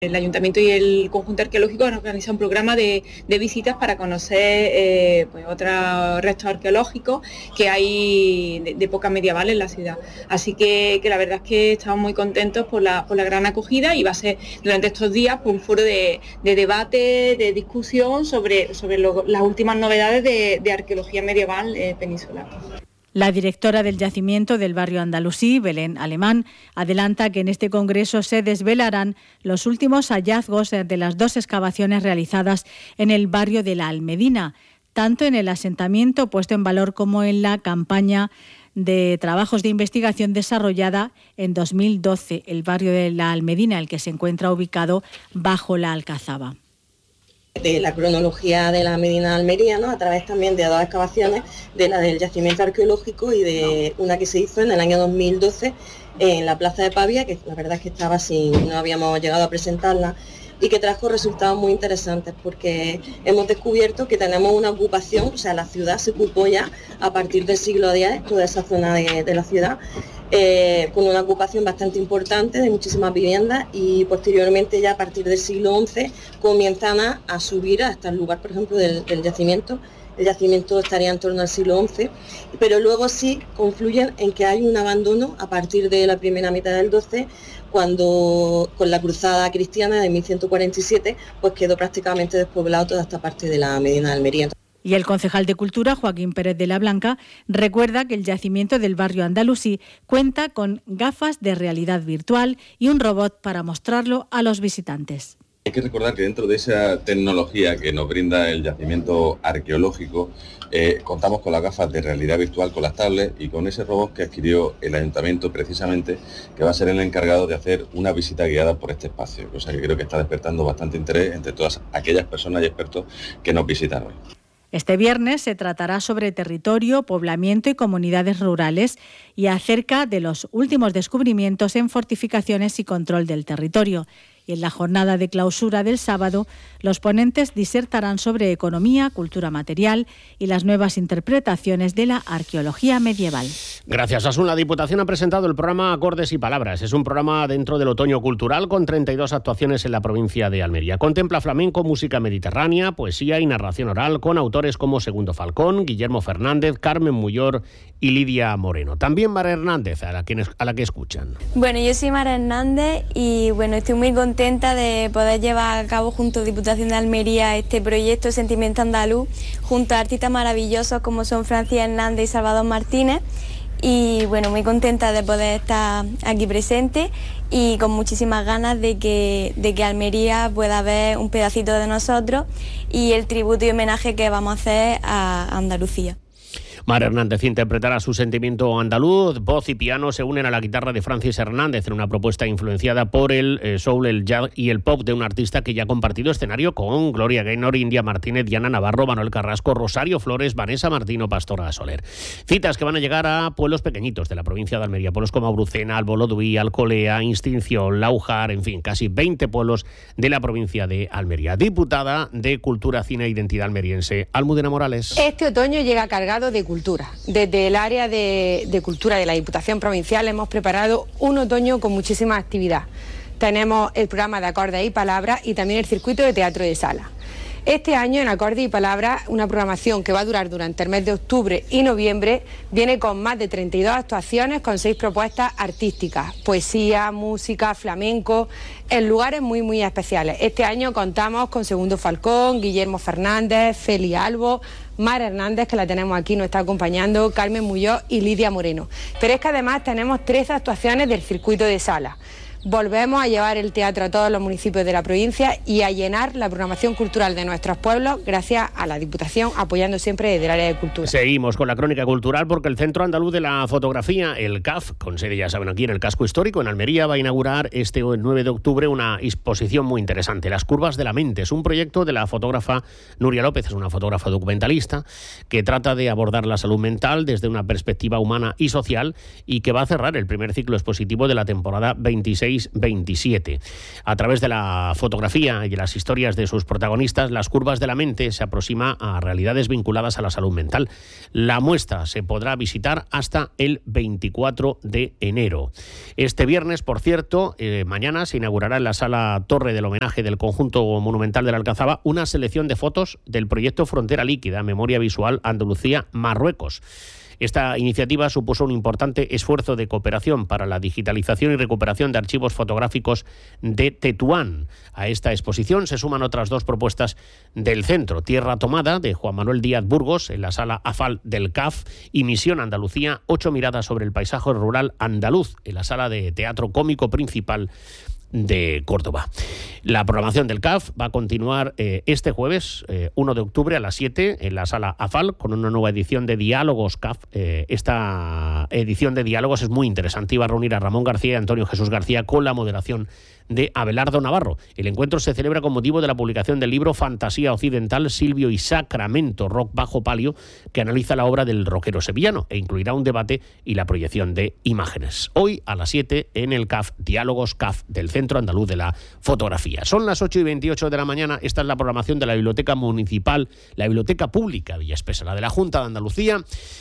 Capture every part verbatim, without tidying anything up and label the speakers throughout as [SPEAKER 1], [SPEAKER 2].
[SPEAKER 1] El Ayuntamiento y el Conjunto Arqueológico han organizado un programa de, de visitas para conocer eh, pues, otros restos arqueológicos que hay de, de época medieval en la ciudad. Así que, que la verdad es que estamos muy contentos por la, por la gran acogida y va a ser durante estos días pues, un foro de, de debate, de discusión sobre, sobre lo, las últimas novedades de, de arqueología medieval eh, peninsular.
[SPEAKER 2] La directora del yacimiento del barrio andalusí, Belén Alemán, adelanta que en este congreso se desvelarán los últimos hallazgos de las dos excavaciones realizadas en el barrio de la Almedina, tanto en el asentamiento puesto en valor como en la campaña de trabajos de investigación desarrollada en dos mil doce, el barrio de la Almedina, el que se encuentra ubicado bajo la Alcazaba.
[SPEAKER 3] De la cronología de la Medina de Almería, ¿no? A través también de dos excavaciones, de la del yacimiento arqueológico y de una que se hizo en el año dos mil doce en la plaza de Pavía, que la verdad es que estaba sin, no habíamos llegado a presentarla, y que trajo resultados muy interesantes porque hemos descubierto que tenemos una ocupación, o sea, la ciudad se ocupó ya a partir del siglo diez, toda esa zona de, de la ciudad, eh, con una ocupación bastante importante de muchísimas viviendas, y posteriormente ya a partir del siglo once comienzan a, a subir hasta el lugar, por ejemplo, del, del yacimiento. El yacimiento estaría en torno al siglo once, pero luego sí confluyen en que hay un abandono a partir de la primera mitad del doce, cuando con la cruzada cristiana de mil ciento cuarenta y siete pues quedó prácticamente despoblado toda esta parte de la Medina de Almería.
[SPEAKER 2] Y el concejal de Cultura, Joaquín Pérez de la Blanca, recuerda que el yacimiento del barrio andalusí cuenta con gafas de realidad virtual y un robot para mostrarlo a los visitantes.
[SPEAKER 4] Hay que recordar que dentro de esa tecnología que nos brinda el yacimiento arqueológico, eh, contamos con las gafas de realidad virtual, con las tablets y con ese robot que adquirió el ayuntamiento precisamente, que va a ser el encargado de hacer una visita guiada por este espacio, cosa que creo que está despertando bastante interés entre todas aquellas personas y expertos que nos visitan hoy.
[SPEAKER 2] Este viernes se tratará sobre territorio, poblamiento y comunidades rurales y acerca de los últimos descubrimientos en fortificaciones y control del territorio. Y en la jornada de clausura del sábado, los ponentes disertarán sobre economía, cultura material y las nuevas interpretaciones de la arqueología medieval.
[SPEAKER 5] Gracias, Asun. La Diputación ha presentado el programa Acordes y Palabras. Es un programa dentro del otoño cultural con treinta y dos actuaciones en la provincia de Almería. Contempla flamenco, música mediterránea, poesía y narración oral con autores como Segundo Falcón, Guillermo Fernández, Carmen Muyor y Lidia Moreno. También Mara Hernández, a la que, a la que escuchan.
[SPEAKER 6] Bueno, yo soy Mara Hernández y bueno, estoy muy contenta de poder llevar a cabo junto a Diputación de Almería este proyecto Sentimiento Andaluz, junto a artistas maravillosos como son Francis Hernández y Salvador Martínez. Y bueno, muy contenta de poder estar aquí presente y con muchísimas ganas de que, de que Almería pueda ver un pedacito de nosotros y el tributo y homenaje que vamos a hacer a Andalucía.
[SPEAKER 5] Mara Hernández interpretará su sentimiento andaluz. Voz y piano se unen a la guitarra de Francis Hernández en una propuesta influenciada por el eh, soul, el jazz y el pop de un artista que ya ha compartido escenario con Gloria Gaynor, India Martínez, Diana Navarro, Manuel Carrasco, Rosario Flores, Vanessa Martino, Pastora Soler. Citas que van a llegar a pueblos pequeñitos de la provincia de Almería, pueblos como Abrucena, Alboloduí, Alcolea, Instinción, Laujar, en fin, casi veinte pueblos de la provincia de Almería. Diputada de Cultura, Cine e Identidad almeriense, Almudena Morales.
[SPEAKER 7] Este otoño llega cargado de cultura. Desde el área de, de cultura de la Diputación Provincial hemos preparado un otoño con muchísima actividad. Tenemos el programa de Acordes y Palabras y también el circuito de teatro de sala. Este año en Acordes y Palabras, una programación que va a durar durante el mes de octubre y noviembre, viene con más de treinta y dos actuaciones con seis propuestas artísticas, poesía, música, flamenco, en lugares muy muy especiales. Este año contamos con Segundo Falcón, Guillermo Fernández, Feli Albo, Mara Hernández, que la tenemos aquí, nos está acompañando, Carmen Muyor y Lidia Moreno. Pero es que además tenemos trece actuaciones del circuito de sala. Volvemos a llevar el teatro a todos los municipios de la provincia y a llenar la programación cultural de nuestros pueblos gracias a la Diputación apoyando siempre desde el área de cultura.
[SPEAKER 5] Seguimos con la crónica cultural porque el Centro Andaluz de la Fotografía, el C A F, con sede ya saben aquí en el Casco Histórico en Almería, va a inaugurar este nueve de octubre una exposición muy interesante, Las curvas de la mente. Es un proyecto de la fotógrafa Nuria López, es una fotógrafa documentalista que trata de abordar la salud mental desde una perspectiva humana y social y que va a cerrar el primer ciclo expositivo de la temporada veintiséis veintiséis veintisiete. A través de la fotografía y de las historias de sus protagonistas, Las curvas de la mente se aproxima a realidades vinculadas a la salud mental. La muestra se podrá visitar hasta el veinticuatro de enero. Este viernes, por cierto, eh, mañana se inaugurará en la Sala Torre del Homenaje del Conjunto Monumental de la Alcazaba una selección de fotos del proyecto Frontera Líquida, Memoria Visual Andalucía-Marruecos. Esta iniciativa supuso un importante esfuerzo de cooperación para la digitalización y recuperación de archivos fotográficos de Tetuán. A esta exposición se suman otras dos propuestas del centro: Tierra Tomada, de Juan Manuel Díaz Burgos, en la Sala AFAL del C A F, y Misión Andalucía, ocho miradas sobre el paisaje rural andaluz, en la Sala de Teatro Cómico Principal de Córdoba. La programación del C A F va a continuar eh, este jueves, eh, uno de octubre, a las siete, en la Sala AFAL, con una nueva edición de Diálogos C A F. Eh, esta edición de Diálogos es muy interesante y va a reunir a Ramón García y Antonio Jesús García con la moderación de Abelardo Navarro. El encuentro se celebra con motivo de la publicación del libro Fantasía Occidental, Silvio y Sacramento, Rock Bajo Palio, que analiza la obra del rockero sevillano e incluirá un debate y la proyección de imágenes. Hoy a las siete en el C A F, Diálogos C A F del Centro Andaluz de la Fotografía. Son las ocho y veintiocho de la mañana. Esta es la programación de la Biblioteca Municipal, la Biblioteca Pública Villaespesa, la de la Junta de Andalucía,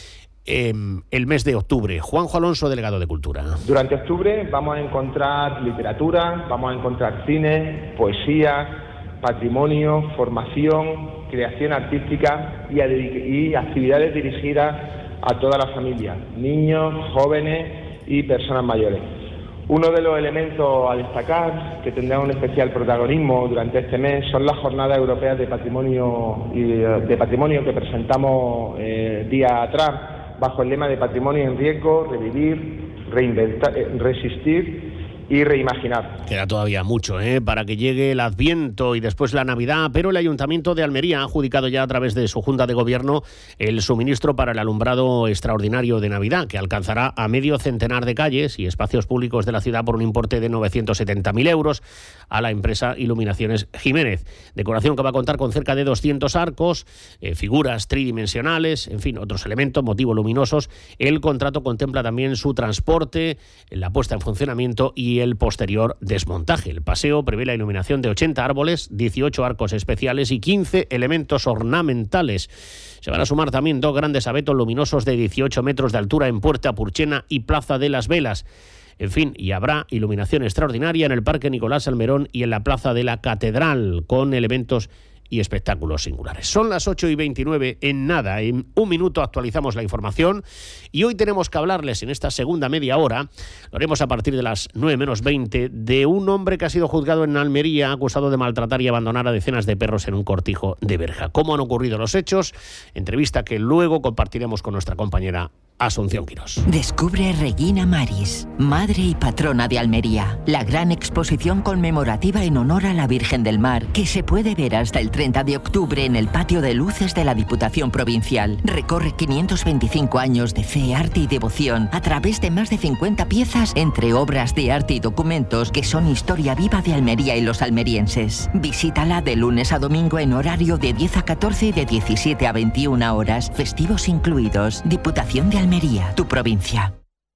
[SPEAKER 5] eh, el mes de octubre. Juanjo Alonso, delegado de Cultura.
[SPEAKER 8] Durante octubre vamos a encontrar literatura, vamos a encontrar cine, poesía, patrimonio, formación, creación artística y, y actividades dirigidas a toda la familia, niños, jóvenes y personas mayores. Uno de los elementos a destacar que tendrá un especial protagonismo durante este mes son las jornadas europeas de patrimonio y de patrimonio que presentamos eh, días atrás, bajo el lema de Patrimonio en Riesgo, Revivir, Reinventar, eh, Resistir y reimaginar.
[SPEAKER 5] Queda todavía mucho ¿eh? para que llegue el Adviento y después la Navidad, pero el Ayuntamiento de Almería ha adjudicado ya a través de su Junta de Gobierno el suministro para el alumbrado extraordinario de Navidad, que alcanzará a medio centenar de calles y espacios públicos de la ciudad por un importe de novecientos setenta mil euros a la empresa Iluminaciones Jiménez. Decoración que va a contar con cerca de doscientos arcos, eh, figuras tridimensionales, en fin, otros elementos, motivos luminosos. El contrato contempla también su transporte, la puesta en funcionamiento y el posterior desmontaje. El paseo prevé la iluminación de ochenta árboles, dieciocho arcos especiales y quince elementos ornamentales. Se van a sumar también dos grandes abetos luminosos de dieciocho metros de altura en Puerta Purchena y Plaza de las Velas. En fin, y habrá iluminación extraordinaria en el Parque Nicolás Salmerón y en la Plaza de la Catedral, con elementos y espectáculos singulares. Son las ocho y veintinueve, en nada, en un minuto actualizamos la información y hoy tenemos que hablarles en esta segunda media hora, lo haremos a partir de las nueve menos veinte, de un hombre que ha sido juzgado en Almería acusado de maltratar y abandonar a decenas de perros en un cortijo de Berja. ¿Cómo han ocurrido los hechos? Entrevista que luego compartiremos con nuestra compañera Asunción Quirós.
[SPEAKER 9] Descubre Regina Maris, madre y patrona de Almería, la gran exposición conmemorativa en honor a la Virgen del Mar, que se puede ver hasta el treinta de octubre en el patio de luces de la Diputación Provincial. Recorre quinientos veinticinco años de fe, arte y devoción a través de más de cincuenta piezas entre obras de arte y documentos que son historia viva de Almería y los almerienses. Visítala de lunes a domingo en horario de diez a catorce y de diecisiete a veintiuna horas, festivos incluidos. Diputación de Almería. Almería, tu provincia.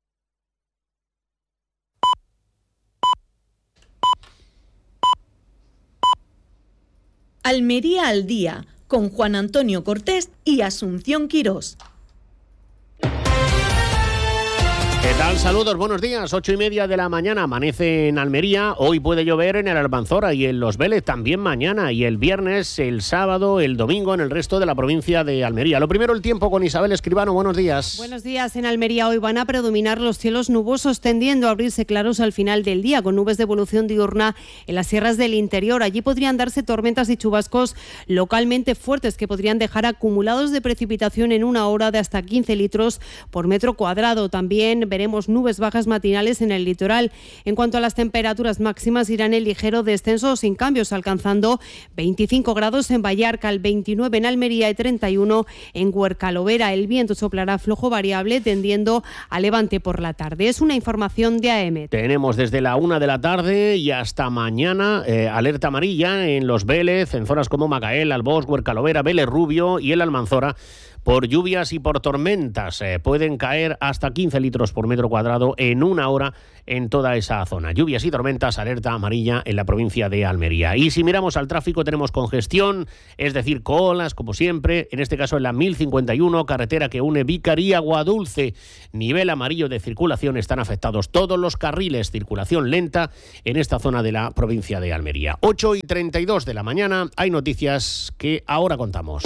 [SPEAKER 10] Almería al día, con Juan Antonio Cortés y Asunción Quirós.
[SPEAKER 5] ¿Qué tal? Saludos, buenos días. Ocho y media de la mañana, amanece en Almería. Hoy puede llover en el Almanzora y en Los Vélez también mañana. Y el viernes, el sábado, el domingo en el resto de la provincia de Almería. Lo primero, el tiempo con Isabel Escribano. Buenos días.
[SPEAKER 11] Buenos días. En Almería hoy van a predominar los cielos nubosos, tendiendo a abrirse claros al final del día, con nubes de evolución diurna en las sierras del interior. Allí podrían darse tormentas y chubascos localmente fuertes que podrían dejar acumulados de precipitación en una hora de hasta quince litros por metro cuadrado. También veremos nubes bajas matinales en el litoral. En cuanto a las temperaturas máximas, irán en ligero descenso o sin cambios, alcanzando veinticinco grados en Vallarcal, veintinueve en Almería y treinta y uno en Huercalovera. El viento soplará flojo variable, tendiendo a levante por la tarde. Es una información de A M.
[SPEAKER 5] Tenemos desde la una de la tarde y hasta mañana eh, alerta amarilla en Los Vélez, en zonas como Macael, Albós, Huercalovera, Vélez Rubio y el Almanzora, por lluvias y por tormentas. Eh, pueden caer hasta quince litros por metro cuadrado en una hora en toda esa zona. Lluvias y tormentas, alerta amarilla en la provincia de Almería. Y si miramos al tráfico, tenemos congestión, es decir, colas, como siempre, en este caso en la mil cincuenta y uno, carretera que une Vicaría a Aguadulce. Nivel amarillo de circulación, están afectados todos los carriles, circulación lenta en esta zona de la provincia de Almería. ocho y treinta y dos de la mañana, hay noticias que ahora contamos.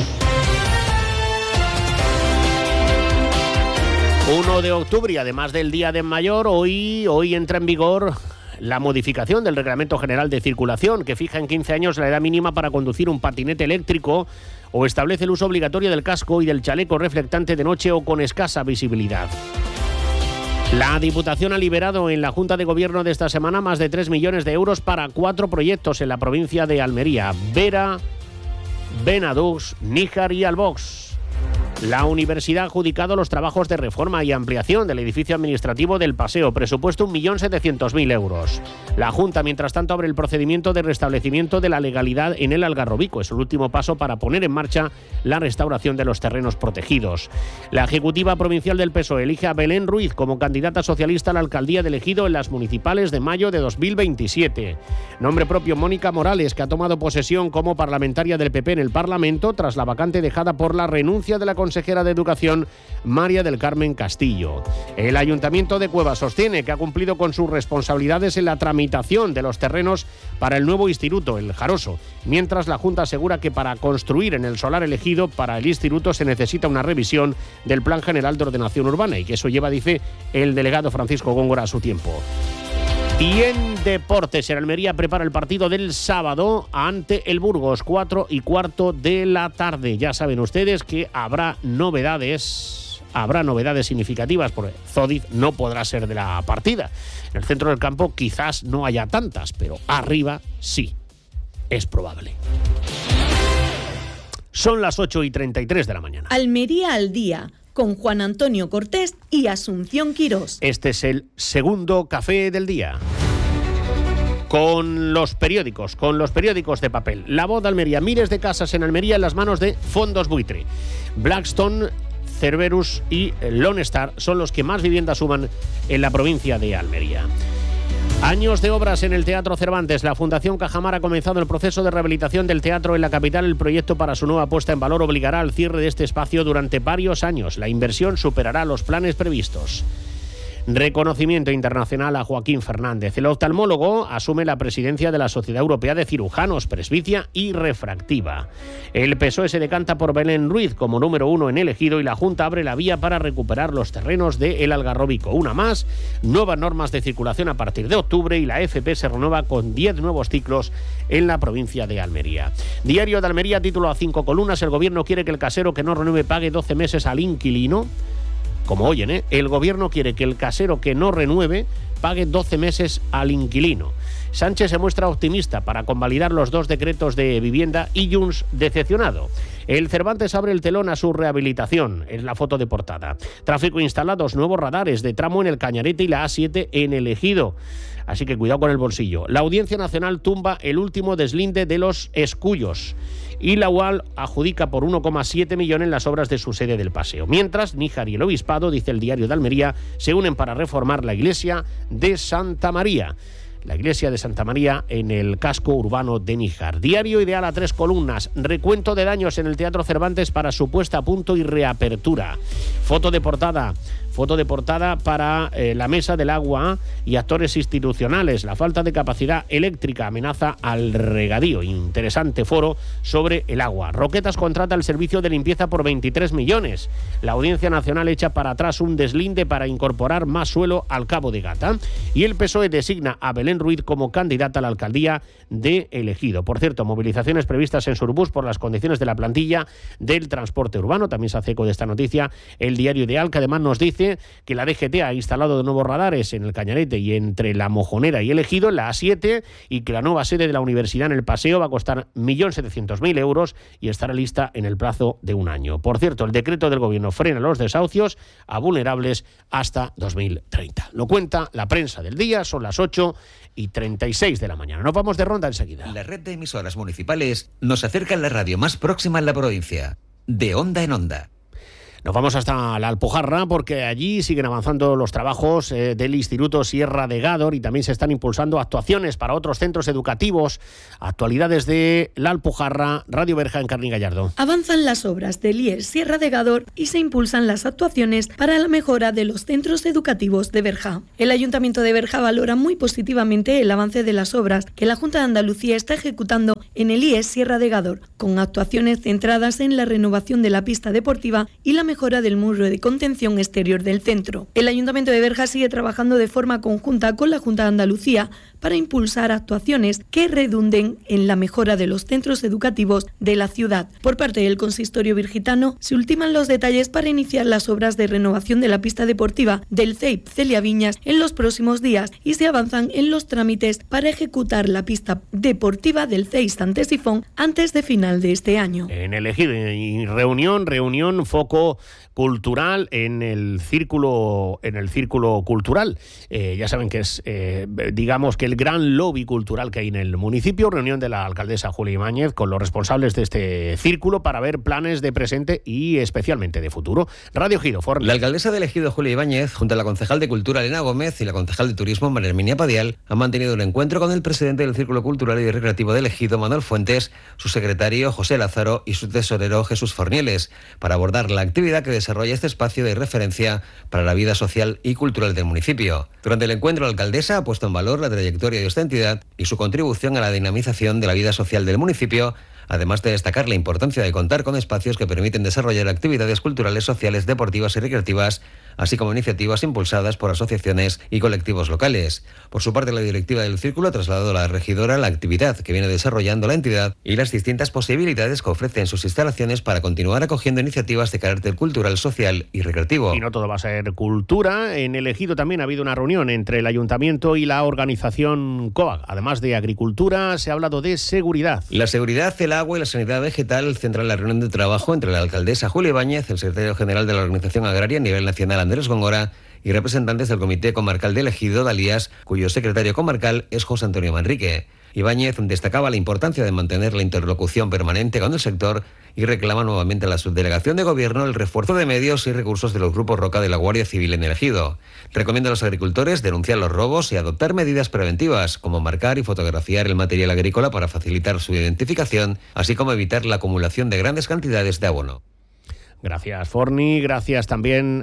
[SPEAKER 5] uno de octubre y además del Día de Mayor, hoy, hoy entra en vigor la modificación del Reglamento General de Circulación, que fija en quince años la edad mínima para conducir un patinete eléctrico o establece el uso obligatorio del casco y del chaleco reflectante de noche o con escasa visibilidad. La Diputación ha liberado en la Junta de Gobierno de esta semana más de tres millones de euros para cuatro proyectos en la provincia de Almería: Vera, Benadux, Níjar y Albox. La Universidad ha adjudicado los trabajos de reforma y ampliación del edificio administrativo del Paseo, presupuesto un millón setecientos mil euros. La Junta, mientras tanto, abre el procedimiento de restablecimiento de la legalidad en el Algarrobico. Es el último paso para poner en marcha la restauración de los terrenos protegidos. La Ejecutiva Provincial del P S O E elige a Belén Ruiz como candidata socialista a la alcaldía de Ejido en las municipales de mayo de dos mil veintisiete. Nombre propio Mónica Morales, que ha tomado posesión como parlamentaria del P P en el Parlamento tras la vacante dejada por la renuncia de la consejera de Educación, María del Carmen Castillo. El Ayuntamiento de Cueva sostiene que ha cumplido con sus responsabilidades en la tramitación de los terrenos para el nuevo instituto, el Jaroso, mientras la Junta asegura que para construir en el solar elegido para el instituto se necesita una revisión del Plan General de Ordenación Urbana y que eso lleva, dice el delegado Francisco Góngora, a su tiempo. Y en deportes, el Almería prepara el partido del sábado ante el Burgos, cuatro y cuarto de la tarde. Ya saben ustedes que habrá novedades, habrá novedades significativas, porque Zodic no podrá ser de la partida. En el centro del campo quizás no haya tantas, pero arriba sí, es probable. Son las ocho y treinta y tres de la mañana.
[SPEAKER 10] Almería al día, con Juan Antonio Cortés y Asunción Quirós.
[SPEAKER 5] Este es el segundo café del día. Con los periódicos, con los periódicos de papel. La Voz de Almería, miles de casas en Almería en las manos de fondos buitre. Blackstone, Cerberus y Lone Star son los que más viviendas suman en la provincia de Almería. Años de obras en el Teatro Cervantes. La Fundación Cajamar ha comenzado el proceso de rehabilitación del teatro en la capital. El proyecto para su nueva puesta en valor obligará al cierre de este espacio durante varios años. La inversión superará los planes previstos. Reconocimiento internacional a Joaquín Fernández. El oftalmólogo asume la presidencia de la Sociedad Europea de Cirujanos, Presbicia y Refractiva. El P S O E se decanta por Belén Ruiz como número uno en el Ejido y la Junta abre la vía para recuperar los terrenos de El Algarrobico. Una más, nuevas normas de circulación a partir de octubre y la F P se renueva con diez nuevos ciclos en la provincia de Almería. Diario de Almería, título a cinco columnas. El gobierno quiere que el casero que no renueve pague doce meses al inquilino. Como oyen, ¿eh? El gobierno quiere que el casero que no renueve pague doce meses al inquilino. Sánchez se muestra optimista para convalidar los dos decretos de vivienda y Junts decepcionado. El Cervantes abre el telón a su rehabilitación, es la foto de portada. Tráfico instalados, nuevos radares de tramo en el Cañarete y la A siete en el Ejido. Así que cuidado con el bolsillo. La Audiencia Nacional tumba el último deslinde de los escullos. Y la U A L adjudica por uno coma siete millones las obras de su sede del Paseo. Mientras, Níjar y el Obispado, dice el Diario de Almería, se unen para reformar la iglesia de Santa María. La iglesia de Santa María en el casco urbano de Níjar. Diario Ideal a tres columnas. Recuento de daños en el Teatro Cervantes para su puesta a punto y reapertura. Foto de portada. Foto de portada para eh, la Mesa del Agua y actores institucionales. La falta de capacidad eléctrica amenaza al regadío. Interesante foro sobre el agua. Roquetas contrata el servicio de limpieza por veintitrés millones. La Audiencia Nacional echa para atrás un deslinde para incorporar más suelo al Cabo de Gata. Y el P S O E designa a Belén Ruiz como candidata a la alcaldía de El Ejido. Por cierto, movilizaciones previstas en Surbus por las condiciones de la plantilla del transporte urbano. También se hace eco de esta noticia el Diario Ideal, que además nos dice que la D G T ha instalado de nuevos radares en el Cañarete y entre la Mojonera y el Ejido, en la A siete, y que la nueva sede de la universidad en el Paseo va a costar un millón setecientos mil euros y estará lista en el plazo de un año. Por cierto, el decreto del gobierno frena los desahucios a vulnerables hasta dos mil treinta. Lo cuenta la prensa del día, son las ocho y treinta y seis de la mañana. Nos vamos de ronda enseguida.
[SPEAKER 12] La red de emisoras municipales nos acerca a la radio más próxima en la provincia, de Onda en Onda.
[SPEAKER 5] Nos vamos hasta la Alpujarra porque allí siguen avanzando los trabajos eh, del Instituto Sierra de Gádor y también se están impulsando actuaciones para otros centros educativos. Actualidades de la Alpujarra, Radio Berja en Carni Gallardo.
[SPEAKER 10] Avanzan las obras del I E S Sierra de Gádor y se impulsan las actuaciones para la mejora de los centros educativos de Berja. El Ayuntamiento de Berja valora muy positivamente el avance de las obras que la Junta de Andalucía está ejecutando en el I E S Sierra de Gádor, con actuaciones centradas en la renovación de la pista deportiva y la mejora del muro de contención exterior del centro. El Ayuntamiento de Berja sigue trabajando de forma conjunta con la Junta de Andalucía para impulsar actuaciones que redunden en la mejora de los centros educativos de la ciudad. Por parte del Consistorio Virgitano se ultiman los detalles para iniciar las obras de renovación de la pista deportiva del C E I P Celia Viñas en los próximos días y se avanzan en los trámites para ejecutar la pista deportiva del C E I Santé Sifón antes de final de este año.
[SPEAKER 5] En el Ejido, reunión, reunión, foco cultural en el círculo en el círculo cultural. Eh, ya saben que es, eh, digamos que el gran lobby cultural que hay en el municipio. Reunión de la alcaldesa Julia Ibáñez con los responsables de este círculo para ver planes de presente y especialmente de futuro. Radio Ejido, Forni.
[SPEAKER 12] La alcaldesa del Ejido, Julia Ibáñez, junto a la concejal de Cultura, Elena Gómez, y la concejal de Turismo, María Herminia Padial, han mantenido un encuentro con el presidente del Círculo Cultural y Recreativo del Ejido, Manuel Fuentes, su secretario, José Lázaro, y su tesorero, Jesús Fornieles, para abordar la actividad que desarrolla este espacio de referencia para la vida social y cultural del municipio. Durante el encuentro, la alcaldesa ha puesto en valor la trayectoria de esta entidad y su contribución a la dinamización de la vida social del municipio, además de destacar la importancia de contar con espacios que permiten desarrollar actividades culturales, sociales, deportivas y recreativas, así como iniciativas impulsadas por asociaciones y colectivos locales. Por su parte, la directiva del Círculo ha trasladado a la regidora la actividad que viene desarrollando la entidad y las distintas posibilidades que ofrecen sus instalaciones para continuar acogiendo iniciativas de carácter cultural, social y recreativo.
[SPEAKER 5] Y no todo va a ser cultura. En el Ejido también ha habido una reunión entre el Ayuntamiento y la organización COAG. Además de agricultura, se ha hablado de seguridad.
[SPEAKER 12] La seguridad, el agua y la sanidad vegetal centran la reunión de trabajo entre la alcaldesa Julia Ibáñez, el secretario general de la Organización Agraria a nivel nacional, Andrés Góngora, y representantes del Comité Comarcal del Ejido, Dalías, cuyo secretario comarcal es José Antonio Manrique. Ibáñez destacaba la importancia de mantener la interlocución permanente con el sector y reclama nuevamente a la subdelegación de gobierno el refuerzo de medios y recursos de los grupos Roca de la Guardia Civil en el Ejido. Recomienda a los agricultores denunciar los robos y adoptar medidas preventivas, como marcar y fotografiar el material agrícola para facilitar su identificación, así como evitar la acumulación de grandes cantidades de abono.
[SPEAKER 5] Gracias, Forni. Gracias también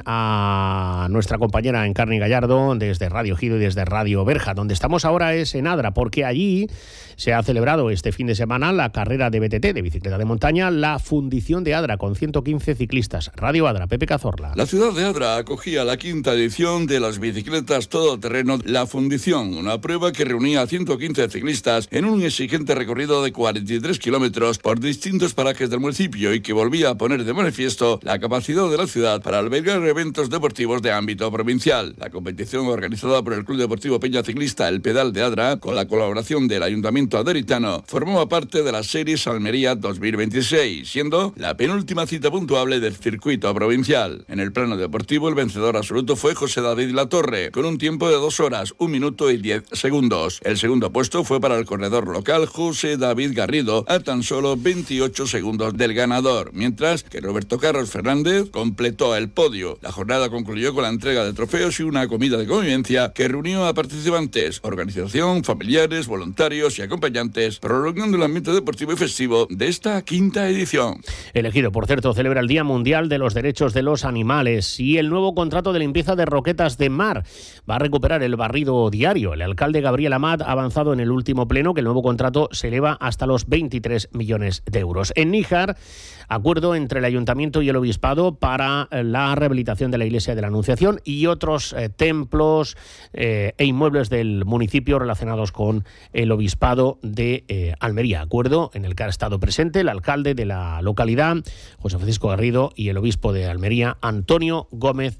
[SPEAKER 5] a nuestra compañera en Carni Gallardo desde Radio Ejido y desde Radio Berja. Donde estamos ahora es en Adra, porque allí se ha celebrado este fin de semana la carrera de B T T, de bicicleta de montaña, la fundición de Adra, con ciento quince ciclistas. Radio Adra, Pepe Cazorla.
[SPEAKER 13] La ciudad de Adra acogía la quinta edición de las bicicletas todoterreno La Fundición, una prueba que reunía a ciento quince ciclistas en un exigente recorrido de cuarenta y tres kilómetros por distintos parajes del municipio y que volvía a poner de manifiesto la capacidad de la ciudad para albergar eventos deportivos de ámbito provincial. La competición, organizada por el Club Deportivo Peña Ciclista El Pedal de Adra, con la colaboración del Ayuntamiento aderitano, formaba parte de la Series Almería dos mil veintiséis, siendo la penúltima cita puntuable del circuito provincial. En el plano deportivo, el vencedor absoluto fue José David Latorre, con un tiempo de dos horas, un minuto y diez segundos. El segundo puesto fue para el corredor local José David Garrido, a tan solo veintiocho segundos del ganador, mientras que Roberto Carlos Fernández completó el podio. La jornada concluyó con la entrega de trofeos y una comida de convivencia que reunió a participantes, organización, familiares, voluntarios y acompañantes, prolongando el ambiente deportivo y festivo de esta quinta edición.
[SPEAKER 5] El Ejido, por cierto, celebra el Día Mundial de los Derechos de los Animales y el nuevo contrato de limpieza de Roquetas de Mar va a recuperar el barrido diario. El alcalde Gabriel Amat ha avanzado en el último pleno que el nuevo contrato se eleva hasta los veintitrés millones de euros. En Níjar, acuerdo entre el Ayuntamiento y el Obispado para la rehabilitación de la Iglesia de la Anunciación y otros eh, templos eh, e inmuebles del municipio relacionados con el Obispado de eh, Almería. Acuerdo en el que ha estado presente el alcalde de la localidad, José Francisco Garrido, y el obispo de Almería, Antonio Gómez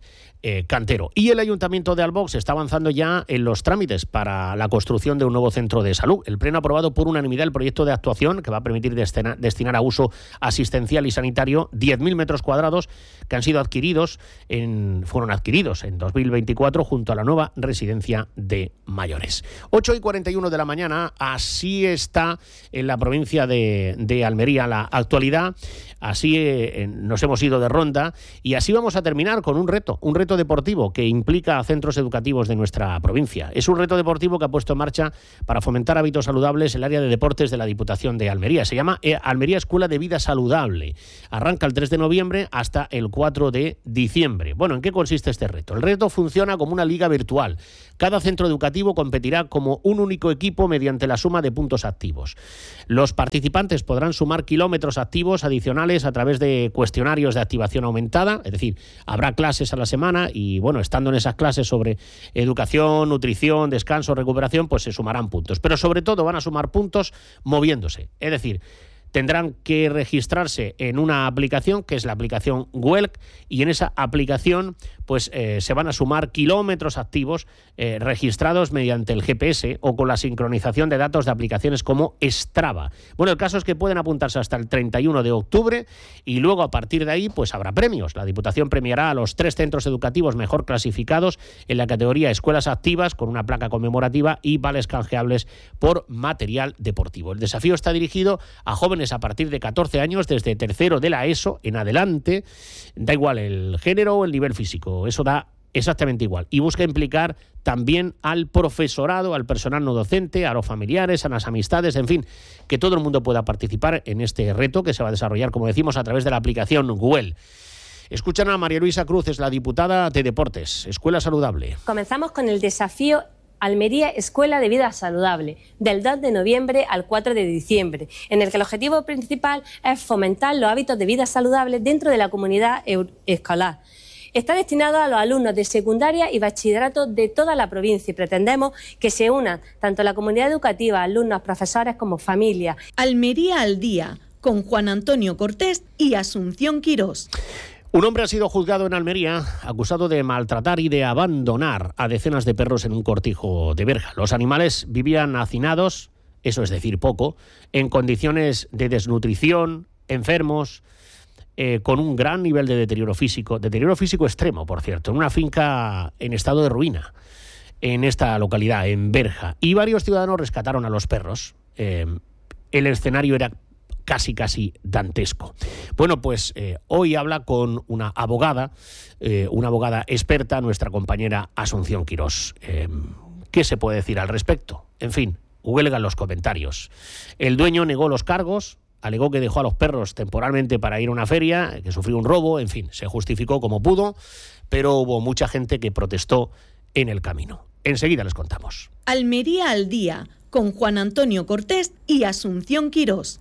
[SPEAKER 5] eh, cantero. Y el Ayuntamiento de Albox está avanzando ya en los trámites para la construcción de un nuevo centro de salud. El Pleno ha aprobado por unanimidad el proyecto de actuación que va a permitir destina, destinar a uso asistencial y sanitario diez mil metros cuadrados que han sido adquiridos en, fueron adquiridos en dos mil veinticuatro junto a la nueva residencia de mayores. ocho y cuarenta y uno de la mañana, así está en la provincia de, de Almería la actualidad, así eh, nos hemos ido de ronda y así vamos a terminar con un reto, un reto deportivo que implica a centros educativos de nuestra provincia. Es un reto deportivo que ha puesto en marcha para fomentar hábitos saludables el área de deportes de la Diputación de Almería. Se llama eh, Almería Escuela de Vida Saludable. Arranca el tres de noviembre hasta el cuatro de diciembre. Bueno, ¿en qué consiste este reto? El reto funciona como una liga virtual. Cada centro educativo competirá como un único equipo mediante la suma de puntos activos. Los participantes podrán sumar kilómetros activos adicionales a través de cuestionarios de activación aumentada, es decir, habrá clases a la semana y, bueno, estando en esas clases sobre educación, nutrición, descanso, recuperación, pues se sumarán puntos. Pero sobre todo van a sumar puntos moviéndose, es decir, tendrán que registrarse en una aplicación que es la aplicación Welk y en esa aplicación pues eh, se van a sumar kilómetros activos eh, registrados mediante el G P S o con la sincronización de datos de aplicaciones como Strava. Bueno, el caso es que pueden apuntarse hasta el treinta y uno de octubre y luego a partir de ahí pues habrá premios. La Diputación premiará a los tres centros educativos mejor clasificados en la categoría Escuelas Activas con una placa conmemorativa y vales canjeables por material deportivo. El desafío está dirigido a jóvenes a partir de catorce años, desde tercero de la ESO en adelante, da igual el género o el nivel físico, eso da exactamente igual, y busca implicar también al profesorado, al personal no docente, a los familiares, a las amistades, en fin, que todo el mundo pueda participar en este reto que se va a desarrollar, como decimos, a través de la aplicación Google. Escuchan a María Luisa Cruz, es la diputada de Deportes, Escuela Saludable.
[SPEAKER 14] Comenzamos con el desafío Almería Escuela de Vida Saludable, del dos de noviembre al cuatro de diciembre, en el que el objetivo principal es fomentar los hábitos de vida saludable dentro de la comunidad escolar. Está destinado a los alumnos de secundaria y bachillerato de toda la provincia y pretendemos que se unan tanto la comunidad educativa, alumnos, profesores como familias.
[SPEAKER 10] Almería al día, con Juan Antonio Cortés y Asunción Quirós.
[SPEAKER 5] Un hombre ha sido juzgado en Almería acusado de maltratar y de abandonar a decenas de perros en un cortijo de Berja. Los animales vivían hacinados, eso es decir, poco, en condiciones de desnutrición, enfermos, eh, con un gran nivel de deterioro físico, deterioro físico extremo, por cierto, en una finca en estado de ruina, en esta localidad, en Berja. Y varios ciudadanos rescataron a los perros. Eh, el escenario era casi, casi dantesco. Bueno, pues eh, hoy habla con una abogada, eh, una abogada experta, nuestra compañera Asunción Quirós. Eh, ¿Qué se puede decir al respecto? En fin, huelgan los comentarios. El dueño negó los cargos, alegó que dejó a los perros temporalmente para ir a una feria, que sufrió un robo, en fin, se justificó como pudo, pero hubo mucha gente que protestó en el camino. Enseguida les contamos.
[SPEAKER 10] Almería al día, con Juan Antonio Cortés y Asunción Quirós.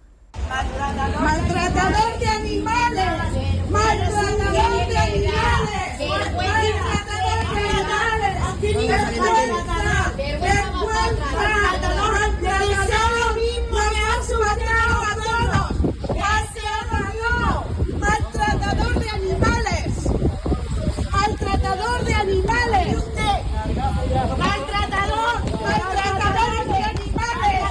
[SPEAKER 15] Maltratador de animales, maltratador de animales, maltratador de animales, vergüenza, vergüenza, lo mismo me has matado a todos, no, maltratador de animales, maltratador de animales, maltratador, maltratador de animales,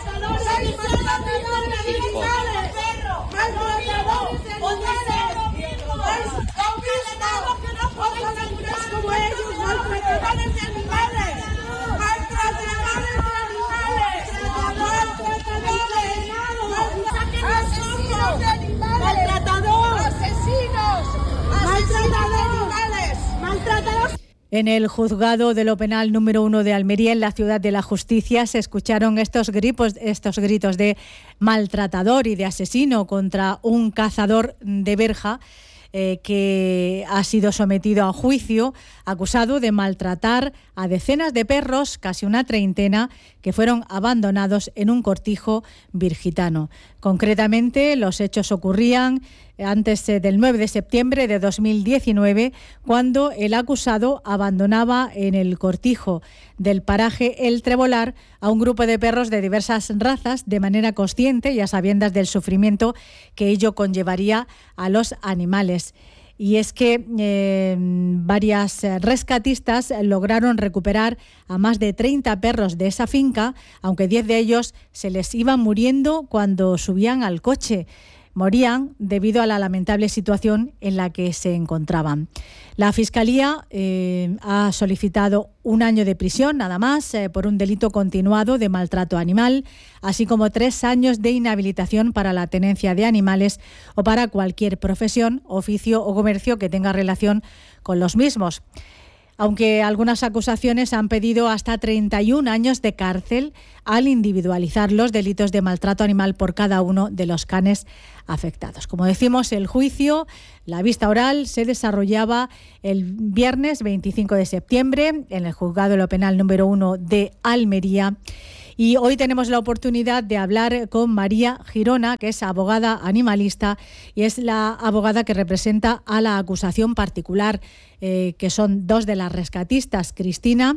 [SPEAKER 2] En el juzgado de lo penal número uno de Almería, en la ciudad de la justicia, se escucharon estos gritos, estos gritos de maltratador y de asesino contra un cazador de Berja eh, que ha sido sometido a juicio, acusado de maltratar a decenas de perros, casi una treintena, que fueron abandonados en un cortijo virgitano. Concretamente, los hechos ocurrían antes del nueve de septiembre de dos mil diecinueve, cuando el acusado abandonaba en el cortijo del paraje El Trebolar a un grupo de perros de diversas razas de manera consciente y a sabiendas del sufrimiento que ello conllevaría a los animales. Y es que eh, varias rescatistas lograron recuperar a más de treinta perros de esa finca, aunque diez de ellos se les iban muriendo cuando subían al coche. Morían debido a la lamentable situación en la que se encontraban. La Fiscalía eh, ha solicitado un año de prisión, nada más, eh, por un delito continuado de maltrato animal, así como tres años de inhabilitación para la tenencia de animales o para cualquier profesión, oficio o comercio que tenga relación con los mismos. Aunque algunas acusaciones han pedido hasta treinta y un años de cárcel al individualizar los delitos de maltrato animal por cada uno de los canes afectados. Como decimos, el juicio, la vista oral, se desarrollaba el viernes veinticinco de septiembre en el Juzgado de lo Penal número uno de Almería. Y hoy tenemos la oportunidad de hablar con María Girona, que es abogada animalista y es la abogada que representa a la acusación particular, eh, que son dos de las rescatistas, Cristina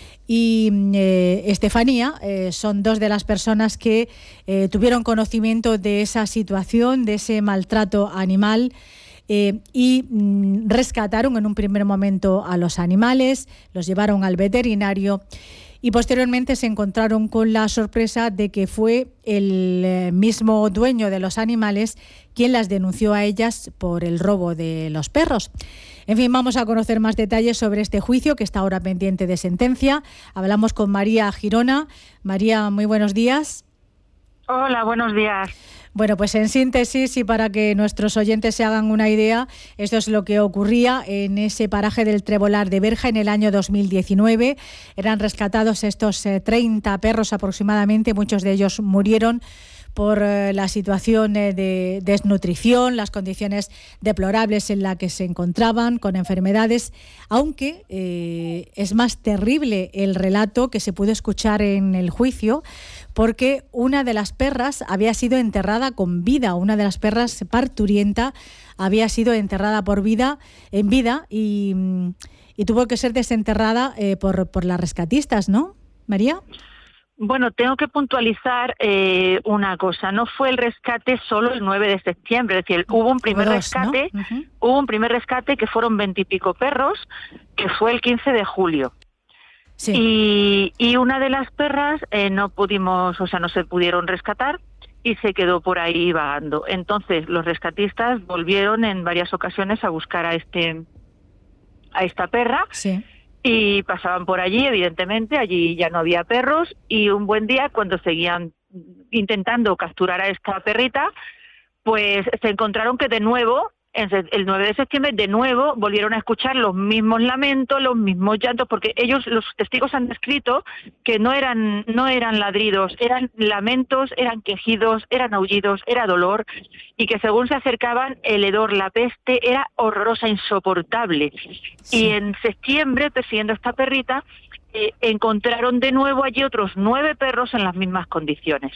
[SPEAKER 2] y eh, Estefanía. Eh, son dos de las personas que eh, tuvieron conocimiento de esa situación, de ese maltrato animal. Eh, y mm, rescataron en un primer momento a los animales, los llevaron al veterinario y posteriormente se encontraron con la sorpresa de que fue el mismo dueño de los animales quien las denunció a ellas por el robo de los perros. En fin, vamos a conocer más detalles sobre este juicio que está ahora pendiente de sentencia. Hablamos con María Girona. María, muy buenos días.
[SPEAKER 16] Hola, buenos días.
[SPEAKER 2] Bueno, pues en síntesis y para que nuestros oyentes se hagan una idea, esto es lo que ocurría en ese paraje del Trebolar de Berja en el año dos mil diecinueve. Eran rescatados estos eh, treinta perros aproximadamente, muchos de ellos murieron por eh, la situación eh, de desnutrición, las condiciones deplorables en las que se encontraban, con enfermedades, aunque eh, es más terrible el relato que se pudo escuchar en el juicio, porque una de las perras había sido enterrada con vida, una de las perras parturienta había sido enterrada por vida, en vida y, y tuvo que ser desenterrada eh, por, por las rescatistas, ¿no, María?
[SPEAKER 16] Bueno, tengo que puntualizar eh, una cosa. No fue el rescate solo el nueve de septiembre, es decir, hubo un primer Dos, rescate, ¿no? uh-huh. hubo un primer rescate que fueron veintipico perros, que fue el quince de julio. Sí. Y, y una de las perras eh, no pudimos, o sea, no se pudieron rescatar y se quedó por ahí vagando. Entonces, los rescatistas volvieron en varias ocasiones a buscar a este, a esta perra. Sí. Y pasaban por allí, evidentemente, allí ya no había perros, y un buen día, cuando seguían intentando capturar a esta perrita, pues se encontraron que de nuevo, el nueve de septiembre, de nuevo volvieron a escuchar los mismos lamentos, los mismos llantos, porque ellos, los testigos, han descrito que no eran, no eran ladridos, eran lamentos, eran quejidos, eran aullidos, era dolor, y que según se acercaban, el hedor, la peste, era horrorosa, insoportable. Sí. Y en septiembre, persiguiendo a esta perrita, eh, encontraron de nuevo allí otros nueve perros en las mismas condiciones.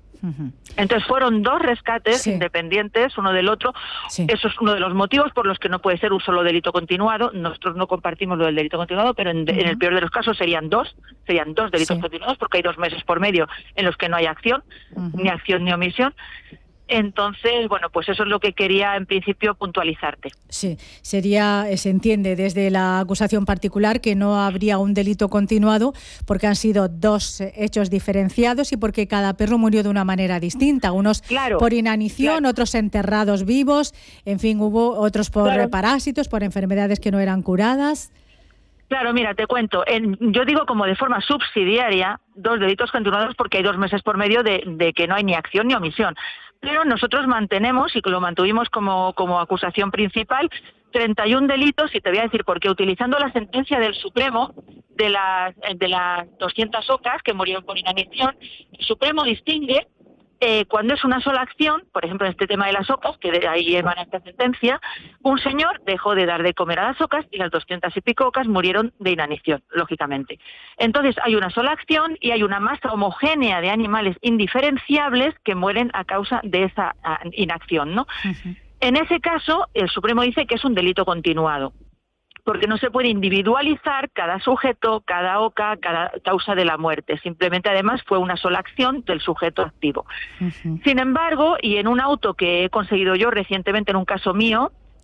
[SPEAKER 16] Entonces fueron dos rescates sí. independientes uno del otro. Sí. Eso es uno de los motivos por los que no puede ser un solo delito continuado. Nosotros no compartimos lo del delito continuado, pero en, uh-huh. en el peor de los casos serían dos, serían dos delitos sí. continuados, porque hay dos meses por medio en los que no hay acción, uh-huh. ni acción ni omisión. Entonces, bueno, pues eso es lo que quería en principio puntualizarte.
[SPEAKER 2] Sí, sería, se entiende desde la acusación particular que no habría un delito continuado porque han sido dos hechos diferenciados y porque cada perro murió de una manera distinta, unos claro, por inanición, claro. otros enterrados vivos, en fin, hubo otros por claro. parásitos, por enfermedades que no eran curadas.
[SPEAKER 16] Claro, mira, te cuento. En, yo digo como de forma subsidiaria dos delitos continuados porque hay dos meses por medio de, de que no hay ni acción ni omisión. Pero nosotros mantenemos, y lo mantuvimos como, como acusación principal, treinta y un delitos, y te voy a decir por qué. Utilizando la sentencia del Supremo de las, de las doscientas ocas que murieron por inanición, el Supremo distingue eh, cuando es una sola acción, por ejemplo en este tema de las ocas, que de ahí emana esta sentencia, un señor dejó de dar de comer a las ocas y las doscientas y pico ocas murieron de inanición, lógicamente. Entonces hay una sola acción y hay una masa homogénea de animales indiferenciables que mueren a causa de esa inacción, ¿no? Uh-huh. En ese caso, el Supremo dice que es un delito continuado, porque no se puede individualizar cada sujeto, cada oca, cada causa de la muerte. Simplemente, además, fue una sola acción del sujeto activo. Uh-huh. Sin embargo, y en un auto que he conseguido yo recientemente en un caso mío,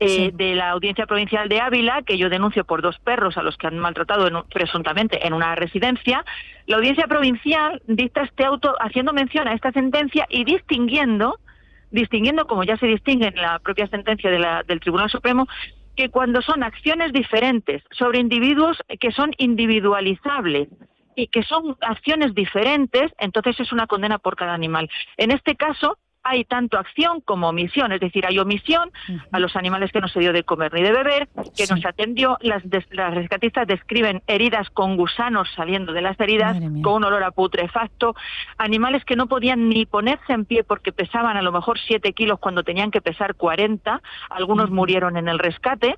[SPEAKER 16] eh,
[SPEAKER 2] Sí.
[SPEAKER 16] de la Audiencia Provincial de Ávila, que yo denuncio por dos perros a los que han maltratado en un- presuntamente en una residencia. La Audiencia Provincial dicta este auto haciendo mención a esta sentencia y distinguiendo, distinguiendo como ya se distingue en la propia sentencia de la- del Tribunal Supremo, que cuando son acciones diferentes sobre individuos que son individualizables y que son acciones diferentes, entonces es una condena por cada animal. En este caso hay tanto acción como omisión, es decir, hay omisión a los animales que no se dio de comer ni de beber, que no se atendió, las, des- las rescatistas describen heridas con gusanos saliendo de las heridas, con un olor a putrefacto, animales que no podían ni ponerse en pie porque pesaban a lo mejor siete kilos cuando tenían que pesar cuarenta, algunos murieron en el rescate.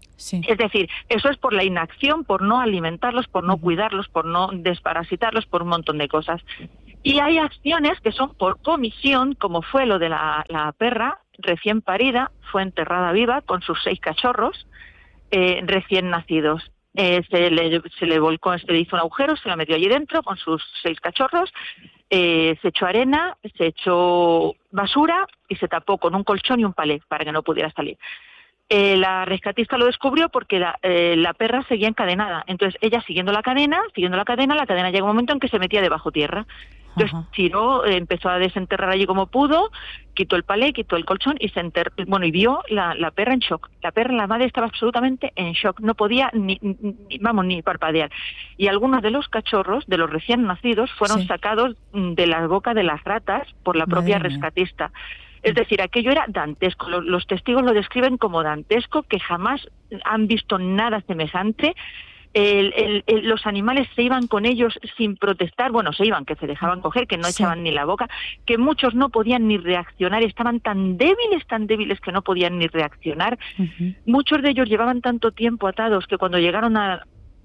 [SPEAKER 16] Es decir, eso es por la inacción, por no alimentarlos, por no cuidarlos, por no desparasitarlos, por un montón de cosas. Y hay acciones que son por comisión, como fue lo de la, la perra recién parida, fue enterrada viva con sus seis cachorros eh, recién nacidos. Eh, se, le, se le volcó, se le hizo un agujero, se la metió allí dentro con sus seis cachorros, eh, se echó arena, se echó basura y se tapó con un colchón y un palé para que no pudiera salir. Eh, la rescatista lo descubrió porque la, eh, la perra seguía encadenada. Entonces ella siguiendo la cadena, siguiendo la cadena, la cadena llega un momento en que se metía debajo tierra. Entonces tiró, eh, empezó a desenterrar allí como pudo, quitó el palé, quitó el colchón y se enterró, bueno, y vio la, la perra en shock. La perra, la madre estaba absolutamente en shock, no podía ni, ni vamos, ni parpadear. Y algunos de los cachorros, de los recién nacidos, fueron
[SPEAKER 2] Sí.
[SPEAKER 16] sacados mm, de la boca de las ratas por la propia
[SPEAKER 2] Madre mía.
[SPEAKER 16] rescatista. Es decir, aquello era dantesco. Los, los testigos lo describen como dantesco, que jamás han visto nada semejante. El, el, el, los animales se iban con ellos sin protestar, bueno, se iban, que se dejaban coger, que no
[SPEAKER 2] Sí.
[SPEAKER 16] echaban ni la boca, que muchos no podían ni reaccionar, estaban tan débiles, tan débiles que no podían ni reaccionar. Muchos de ellos llevaban tanto tiempo atados que cuando llegaron a,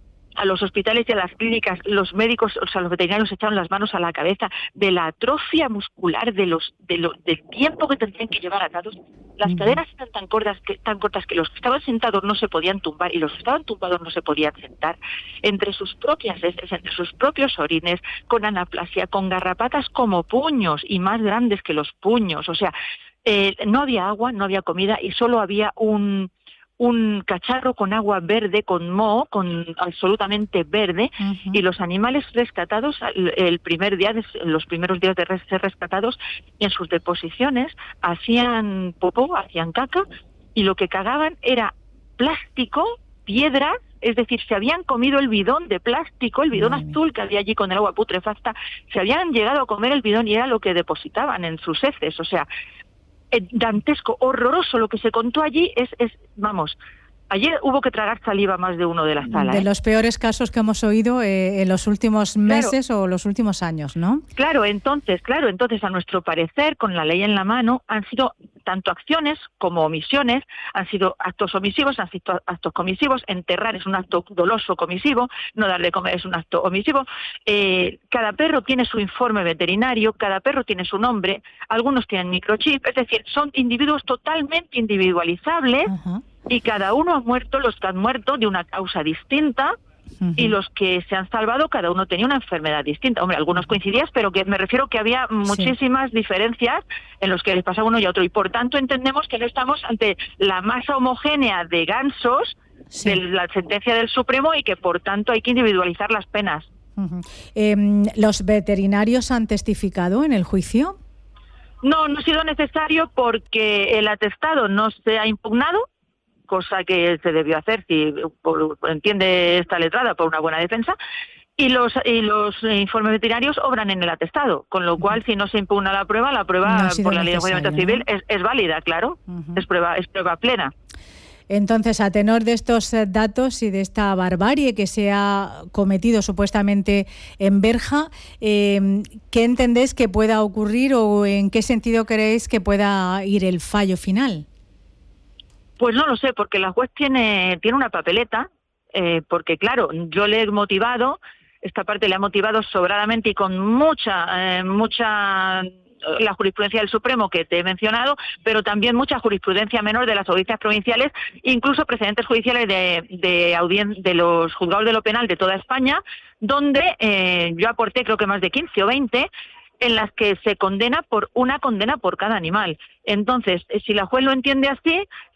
[SPEAKER 16] a los hospitales y a las clínicas, los médicos, o sea, los veterinarios se echaron las manos a la cabeza de la atrofia muscular, de los, de lo, del tiempo que tendrían que llevar atados. Las cadenas eran tan cortas, que, tan cortas que los que estaban sentados no se podían tumbar y los que estaban tumbados no se podían sentar. Entre sus propias heces, entre sus propios orines, con anaplasia, con garrapatas como puños y más grandes que los puños. O sea, eh, no había agua, no había comida y solo había un... un cacharro con agua verde, con moho, con absolutamente verde, uh-huh. y los animales rescatados, el, el primer día, de, los primeros días de res, ser rescatados, en sus deposiciones hacían popó, hacían caca, y lo que cagaban era plástico, piedras, es decir, se habían comido el bidón de plástico, el bidón Ay, azul que había allí con el agua putrefacta, se habían llegado a comer el bidón y era lo que depositaban en sus heces, o sea, dantesco, horroroso lo que se contó allí, es, es vamos, ayer hubo que tragar saliva más de uno de las salas.
[SPEAKER 2] De
[SPEAKER 16] ¿eh?
[SPEAKER 2] los peores casos que hemos oído eh, en los últimos meses claro. o los últimos años, ¿no?
[SPEAKER 16] Claro, entonces, claro, entonces a nuestro parecer, con la ley en la mano, han sido tanto acciones como omisiones, han sido actos omisivos, han sido actos comisivos, enterrar es un acto doloso comisivo, no dar de comer es un acto omisivo, eh, cada perro tiene su informe veterinario, cada perro tiene su nombre, algunos tienen microchip, es decir, son individuos totalmente individualizables, uh-huh. y cada uno ha muerto, los que han muerto de una causa distinta, uh-huh. y los que se han salvado, cada uno tenía una enfermedad distinta. Hombre, algunos coincidían, pero que me refiero que había muchísimas sí. diferencias en los que les pasaba uno y otro. Y por tanto entendemos que no estamos ante la masa homogénea de gansos sí. de la sentencia del Supremo y que por tanto hay que individualizar las penas.
[SPEAKER 2] Uh-huh. Eh, ¿Los veterinarios han testificado en el juicio?
[SPEAKER 16] No, no ha sido necesario porque el atestado no se ha impugnado, cosa que se debió hacer, si por, entiende esta letrada, por una buena defensa, y los y los informes veterinarios obran en el atestado, con lo cual, si no se impugna la prueba, la prueba no por la ley de enjuiciamiento civil ¿no? es, es válida, claro, uh-huh. es prueba es prueba plena.
[SPEAKER 2] Entonces, a tenor de estos datos y de esta barbarie que se ha cometido supuestamente en Berja, eh, ¿qué entendéis que pueda ocurrir o en qué sentido creéis que pueda ir el fallo final?
[SPEAKER 16] Pues no lo sé, porque la juez tiene, tiene una papeleta, eh, porque claro, yo le he motivado, esta parte le ha motivado sobradamente y con mucha, eh, mucha, la jurisprudencia del Supremo que te he mencionado, pero también mucha jurisprudencia menor de las audiencias provinciales, incluso precedentes judiciales de, de, audien- de los juzgados de lo penal de toda España, donde eh, yo aporté creo que más de quince o veinte, en las que se condena por una condena por cada animal. Entonces, si la juez lo entiende así,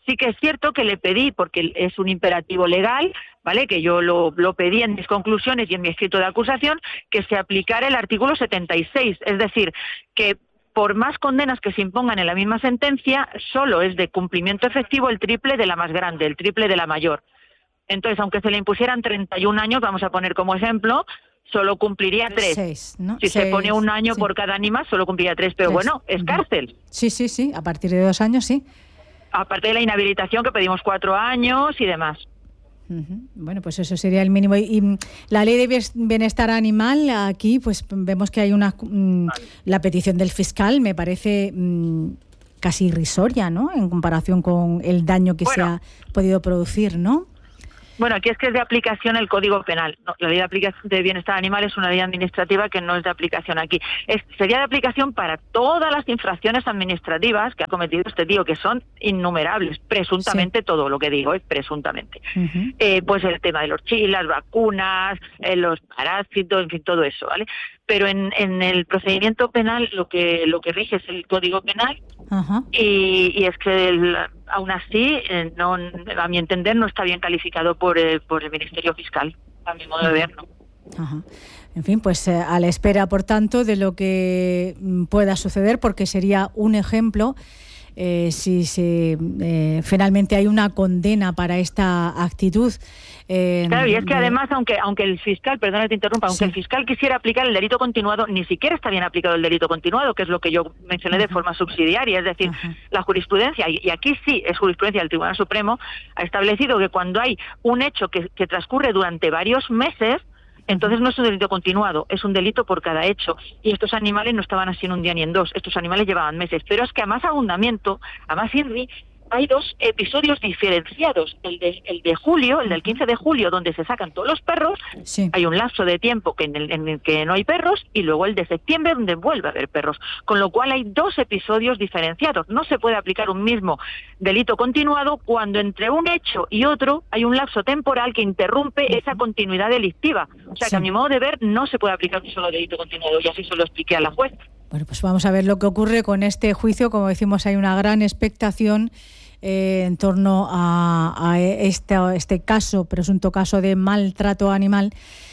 [SPEAKER 16] Sí que es cierto que le pedí, porque es un imperativo legal, ¿vale?, que yo lo, lo pedí en mis conclusiones y en mi escrito de acusación, que se aplicara el artículo setenta y seis, es decir, que por más condenas que se impongan en la misma sentencia, solo es de cumplimiento efectivo el triple de la más grande, el triple de la mayor. Entonces, aunque se le impusieran treinta y un años, vamos a poner como ejemplo, solo cumpliría tres.
[SPEAKER 2] Seis, ¿no?
[SPEAKER 16] Si
[SPEAKER 2] Seis,
[SPEAKER 16] se pone un año
[SPEAKER 2] sí.
[SPEAKER 16] por cada animal, solo cumpliría tres, pero
[SPEAKER 2] Tres.
[SPEAKER 16] bueno, es cárcel.
[SPEAKER 2] Sí, sí, sí, a partir de dos años, sí.
[SPEAKER 16] Aparte de la inhabilitación, que pedimos cuatro años y demás.
[SPEAKER 2] Uh-huh. Bueno, pues eso sería el mínimo. Y, y la ley de bienestar animal, aquí pues vemos que hay una... Mm, la petición del fiscal me parece mm, casi irrisoria, ¿no?, en comparación con el daño que
[SPEAKER 16] bueno,
[SPEAKER 2] se ha podido producir, ¿no?
[SPEAKER 16] Bueno, aquí es que es de aplicación el Código Penal. No, la ley de aplicación de bienestar animal es una ley administrativa que no es de aplicación aquí. Es, sería de aplicación para todas las infracciones administrativas que ha cometido este tío, que son innumerables, presuntamente, sí. Todo lo que digo es presuntamente. Uh-huh. Eh, pues el tema de los chiles, las vacunas, eh, los parásitos, en fin, todo eso, ¿vale? Pero en, en el procedimiento penal lo que lo que rige es el Código Penal. Uh-huh. y, y es que el, aún así, eh, no, a mi entender, no está bien calificado por, eh, por el Ministerio Fiscal, a mi modo de ver, ¿no?
[SPEAKER 2] Ajá. En fin, pues eh, a la espera, por tanto, de lo que mm, pueda suceder, porque sería un ejemplo eh, si se, eh, finalmente hay una condena para esta actitud. Eh,
[SPEAKER 16] claro, y es que además, aunque aunque el fiscal, perdona que te interrumpa, aunque sí. el fiscal quisiera aplicar el delito continuado, ni siquiera está bien aplicado el delito continuado, que es lo que yo mencioné de forma subsidiaria, es decir, Ajá. la jurisprudencia, y, y aquí sí es jurisprudencia del Tribunal Supremo, ha establecido que cuando hay un hecho que, que transcurre durante varios meses, entonces no es un delito continuado, es un delito por cada hecho. Y estos animales no estaban así en un día ni en dos, estos animales llevaban meses. Pero es que a más abundamiento, a más Henry, hay dos episodios diferenciados. El de, el de julio, el del quince de julio, donde se sacan todos los perros, sí. hay un lapso de tiempo que en, el, en el que no hay perros, y luego el de septiembre, donde vuelve a haber perros. Con lo cual hay dos episodios diferenciados. No se puede aplicar un mismo delito continuado cuando entre un hecho y otro hay un lapso temporal que interrumpe esa continuidad delictiva. O sea sí. que a mi modo de ver no se puede aplicar un solo delito continuado, y así se lo expliqué a la juez.
[SPEAKER 2] Bueno, pues vamos a ver lo que ocurre con este juicio. Como decimos, hay una gran expectación eh, en torno a, a este, este caso, presunto caso de maltrato animal,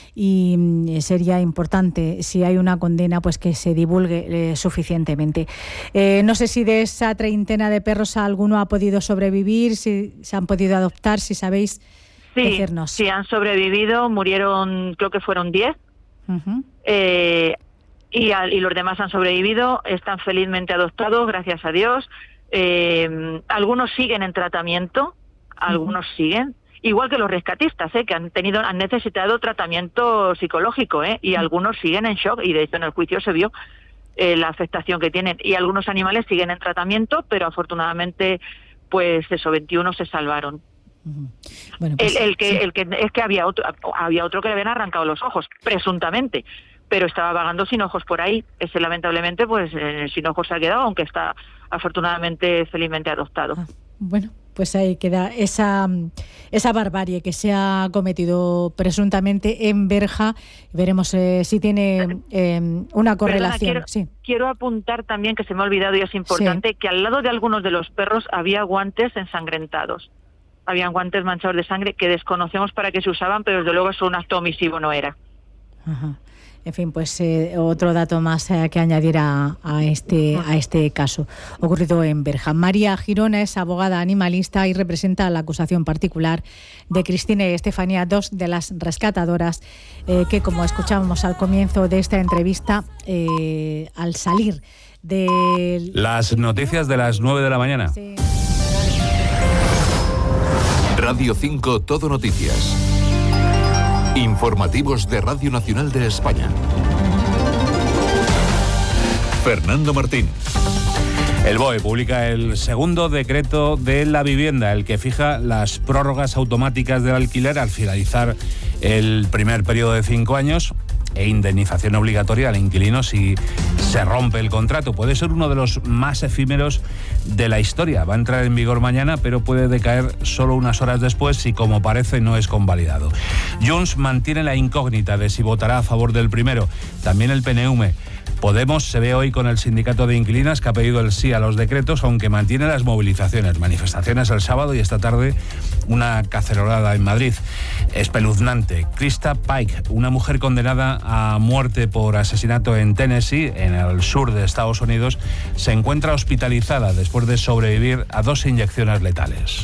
[SPEAKER 2] y sería importante, si hay una condena, pues que se divulgue eh, suficientemente. Eh, no sé si de esa treintena de perros alguno ha podido sobrevivir, si se han podido adoptar, si sabéis
[SPEAKER 16] sí,
[SPEAKER 2] decirnos.
[SPEAKER 16] Sí, han sobrevivido, murieron, creo que fueron diez. Uh-huh. Eh, y, a, y los demás han sobrevivido, están felizmente adoptados, gracias a Dios. Eh, algunos siguen en tratamiento, algunos uh-huh. siguen, igual que los rescatistas, ¿eh? que han tenido, han necesitado tratamiento psicológico, ¿eh? y uh-huh. algunos siguen en shock, y de hecho en el juicio se vio eh, la afectación que tienen, y algunos animales siguen en tratamiento, pero afortunadamente, pues eso, veintiuno se salvaron. Uh-huh. Bueno, pues, el, el que, sí. el que es que había otro, había otro que le habían arrancado los ojos, presuntamente, pero estaba vagando sin ojos por ahí. Ese lamentablemente, pues eh, sin ojos se ha quedado, aunque está afortunadamente felizmente adoptado. Ah,
[SPEAKER 2] bueno, pues ahí queda esa esa barbarie que se ha cometido presuntamente en Berja. Veremos eh, si tiene eh, una correlación.
[SPEAKER 16] Perdona, quiero,
[SPEAKER 2] sí.
[SPEAKER 16] quiero apuntar también, que se me ha olvidado y es importante, sí. que al lado de algunos de los perros había guantes ensangrentados. Habían guantes manchados de sangre que desconocemos para qué se usaban, pero desde luego eso un acto omisivo no era.
[SPEAKER 2] Ajá. En fin, pues eh, otro dato más eh, que añadir a, a este a este caso ocurrido en Berja. María Girona es abogada animalista y representa la acusación particular de Cristina y Estefanía, dos de las rescatadoras eh, que, como escuchábamos al comienzo de esta entrevista, eh, al salir de...
[SPEAKER 17] Las noticias de las nueve de la mañana.
[SPEAKER 2] Sí.
[SPEAKER 18] Radio cinco Todo Noticias. Informativos de Radio Nacional de España. Fernando Martín.
[SPEAKER 17] El B O E publica el segundo decreto de la vivienda, el que fija las prórrogas automáticas del alquiler al finalizar el primer periodo de cinco años e indemnización obligatoria al inquilino si se rompe el contrato. Puede ser uno de los más efímeros de la historia. Va a entrar en vigor mañana, pero puede decaer solo unas horas después si, como parece, no es convalidado. Junts mantiene la incógnita de si votará a favor del primero. También el P N V. Podemos se ve hoy con el sindicato de inquilinas que ha pedido el sí a los decretos, aunque mantiene las movilizaciones, manifestaciones el sábado y esta tarde una cacerolada en Madrid. Espeluznante. Krista Pike, una mujer condenada a muerte por asesinato en Tennessee, en el sur de Estados Unidos, se encuentra hospitalizada después de sobrevivir a dos inyecciones letales.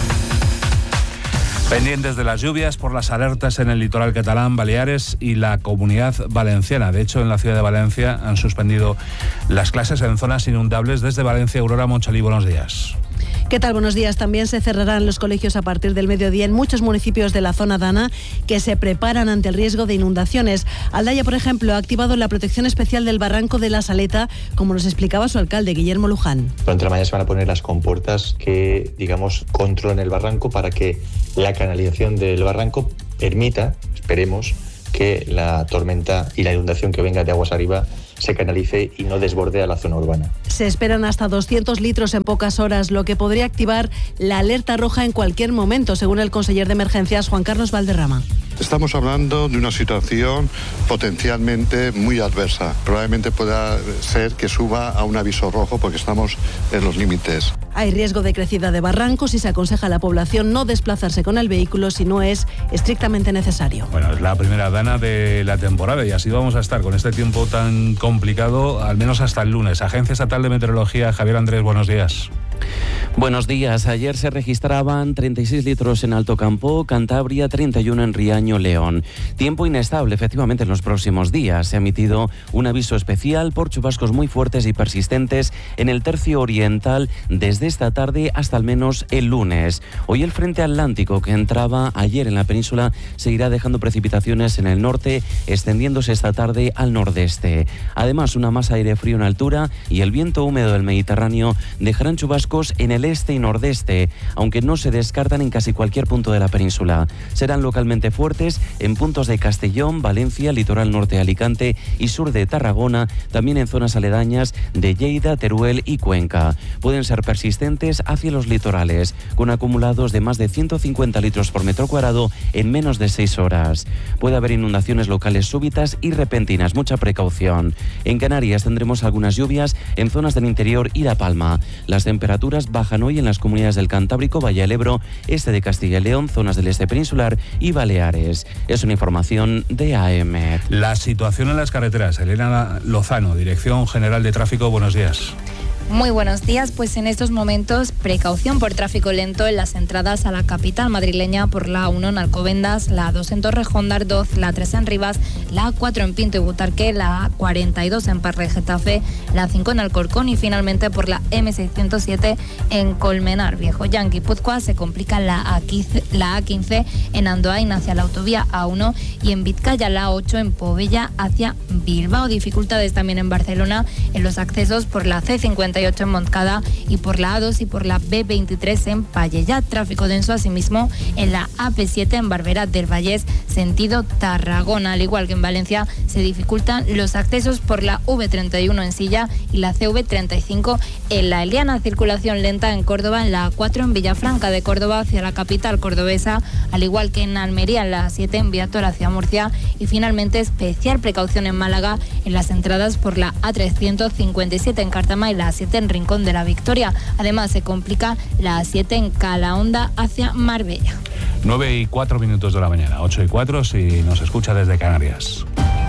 [SPEAKER 17] Pendientes de las lluvias por las alertas en el litoral catalán, Baleares y la Comunidad Valenciana. De hecho, en la ciudad de Valencia han suspendido las clases en zonas inundables. Desde Valencia, Aurora Monchalí, buenos días.
[SPEAKER 19] ¿Qué tal? Buenos días. También se cerrarán los colegios a partir del mediodía en muchos municipios de la zona dana que se preparan ante el riesgo de inundaciones. Aldaya, por ejemplo, ha activado la protección especial del barranco de la Saleta, como nos explicaba su alcalde, Guillermo Luján.
[SPEAKER 20] Durante la mañana se van a poner las compuertas que, digamos, controlan el barranco para que la canalización del barranco permita, esperemos, que la tormenta y la inundación que venga de aguas arriba se canalice y no desborde a la zona urbana.
[SPEAKER 19] Se esperan hasta doscientos litros en pocas horas, lo que podría activar la alerta roja en cualquier momento, según el conseller de emergencias, Juan Carlos Valderrama.
[SPEAKER 21] Estamos hablando de una situación potencialmente muy adversa. Probablemente pueda ser que suba a un aviso rojo porque estamos en los límites.
[SPEAKER 19] Hay riesgo de crecida de barrancos y se aconseja a la población no desplazarse con el vehículo si no es estrictamente necesario.
[SPEAKER 17] Bueno, es la primera dana de la temporada y así vamos a estar con este tiempo tan complicado, al menos hasta el lunes. Agencia Estatal de Meteorología, Javier Andrés, buenos días.
[SPEAKER 22] Buenos días. Ayer se registraban treinta y seis litros en Alto Campo, Cantabria, treinta y uno en Riaño, León. Tiempo inestable, efectivamente, en los próximos días. Se ha emitido un aviso especial por chubascos muy fuertes y persistentes en el tercio oriental desde esta tarde hasta al menos el lunes. Hoy el frente atlántico que entraba ayer en la península seguirá dejando precipitaciones en el norte, extendiéndose esta tarde al nordeste. Además, una masa de aire frío en altura y el viento húmedo del Mediterráneo dejarán chubascos en el este y nordeste, aunque no se descartan en casi cualquier punto de la península. Serán localmente fuertes en puntos de Castellón, Valencia, litoral norte de Alicante y sur de Tarragona, también en zonas aledañas de Lleida, Teruel y Cuenca. Pueden ser persistentes hacia los litorales, con acumulados de más de ciento cincuenta litros por metro cuadrado en menos de seis horas. Puede haber inundaciones locales súbitas y repentinas, mucha precaución. En Canarias tendremos algunas lluvias en zonas del interior y La Palma. Las temperaturas bajan hoy en las comunidades del Cantábrico, Valle del Ebro, este de Castilla y León, zonas del este peninsular y Baleares. Es una información de A E M E T.
[SPEAKER 17] La situación en las carreteras. Elena Lozano, Dirección General de Tráfico, buenos días.
[SPEAKER 23] Muy buenos días, pues en estos momentos precaución por tráfico lento en las entradas a la capital madrileña por la A uno en Alcobendas, la A dos en Torrejón de Ardoz, la A tres en Rivas, la A cuatro en Pinto y Butarque, la A cuarenta y dos en Parla y Getafe, la A cinco en Alcorcón y finalmente por la eme seiscientos siete en Colmenar Viejo. Ya en Guipúzcoa se complica la A quince, la A quince en Andoain hacia la autovía A uno y en Vizcaya la A ocho en Povella hacia Bilbao. Dificultades también en Barcelona en los accesos por la ce cincuenta y ocho en Montcada y por la A dos y por la be veintitrés en Pallejà. Tráfico denso asimismo en la A pe siete en Barberá del Vallés, sentido Tarragona. Al igual que en Valencia se dificultan los accesos por la ve treinta y uno en Silla y la ce ve treinta y cinco en La Eliana. Circulación lenta en Córdoba en la A cuatro en Villafranca de Córdoba hacia la capital cordobesa, al igual que en Almería en la A siete en Viator hacia Murcia y finalmente especial precaución en Málaga en las entradas por la A trescientos cincuenta y siete en Cártama y la A siete en Rincón de la Victoria. Además se complica la A siete en Calahonda hacia Marbella.
[SPEAKER 17] nueve y cuatro minutos de la mañana, ocho y cuatro si nos escucha desde Canarias.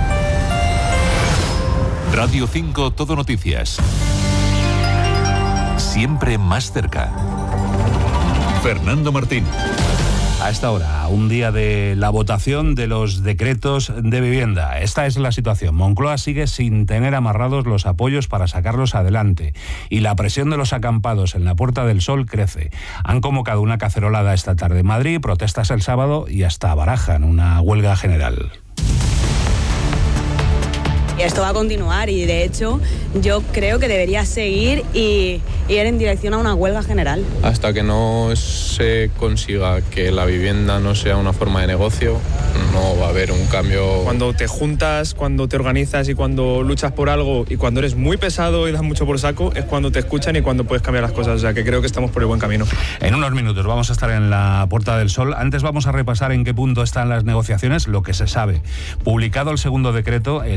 [SPEAKER 18] Radio cinco Todo Noticias. Siempre más cerca. Fernando Martín.
[SPEAKER 17] A esta hora, un día de la votación de los decretos de vivienda. Esta es la situación. Moncloa sigue sin tener amarrados los apoyos para sacarlos adelante y la presión de los acampados en la Puerta del Sol crece. Han convocado una cacerolada esta tarde en Madrid, protestas el sábado y hasta barajan una huelga general.
[SPEAKER 24] Esto va a continuar y de hecho yo creo que debería seguir y ir en dirección a una huelga general.
[SPEAKER 25] Hasta que no se consiga que la vivienda no sea una forma de negocio, no va a haber un cambio.
[SPEAKER 26] Cuando te juntas, cuando te organizas y cuando luchas por algo y cuando eres muy pesado y das mucho por saco, es cuando te escuchan y cuando puedes cambiar las cosas. O sea que creo que estamos por el buen camino.
[SPEAKER 17] En unos minutos vamos a estar en la Puerta del Sol. Antes vamos a repasar en qué punto están las negociaciones, lo que se sabe. Publicado el segundo decreto, el de la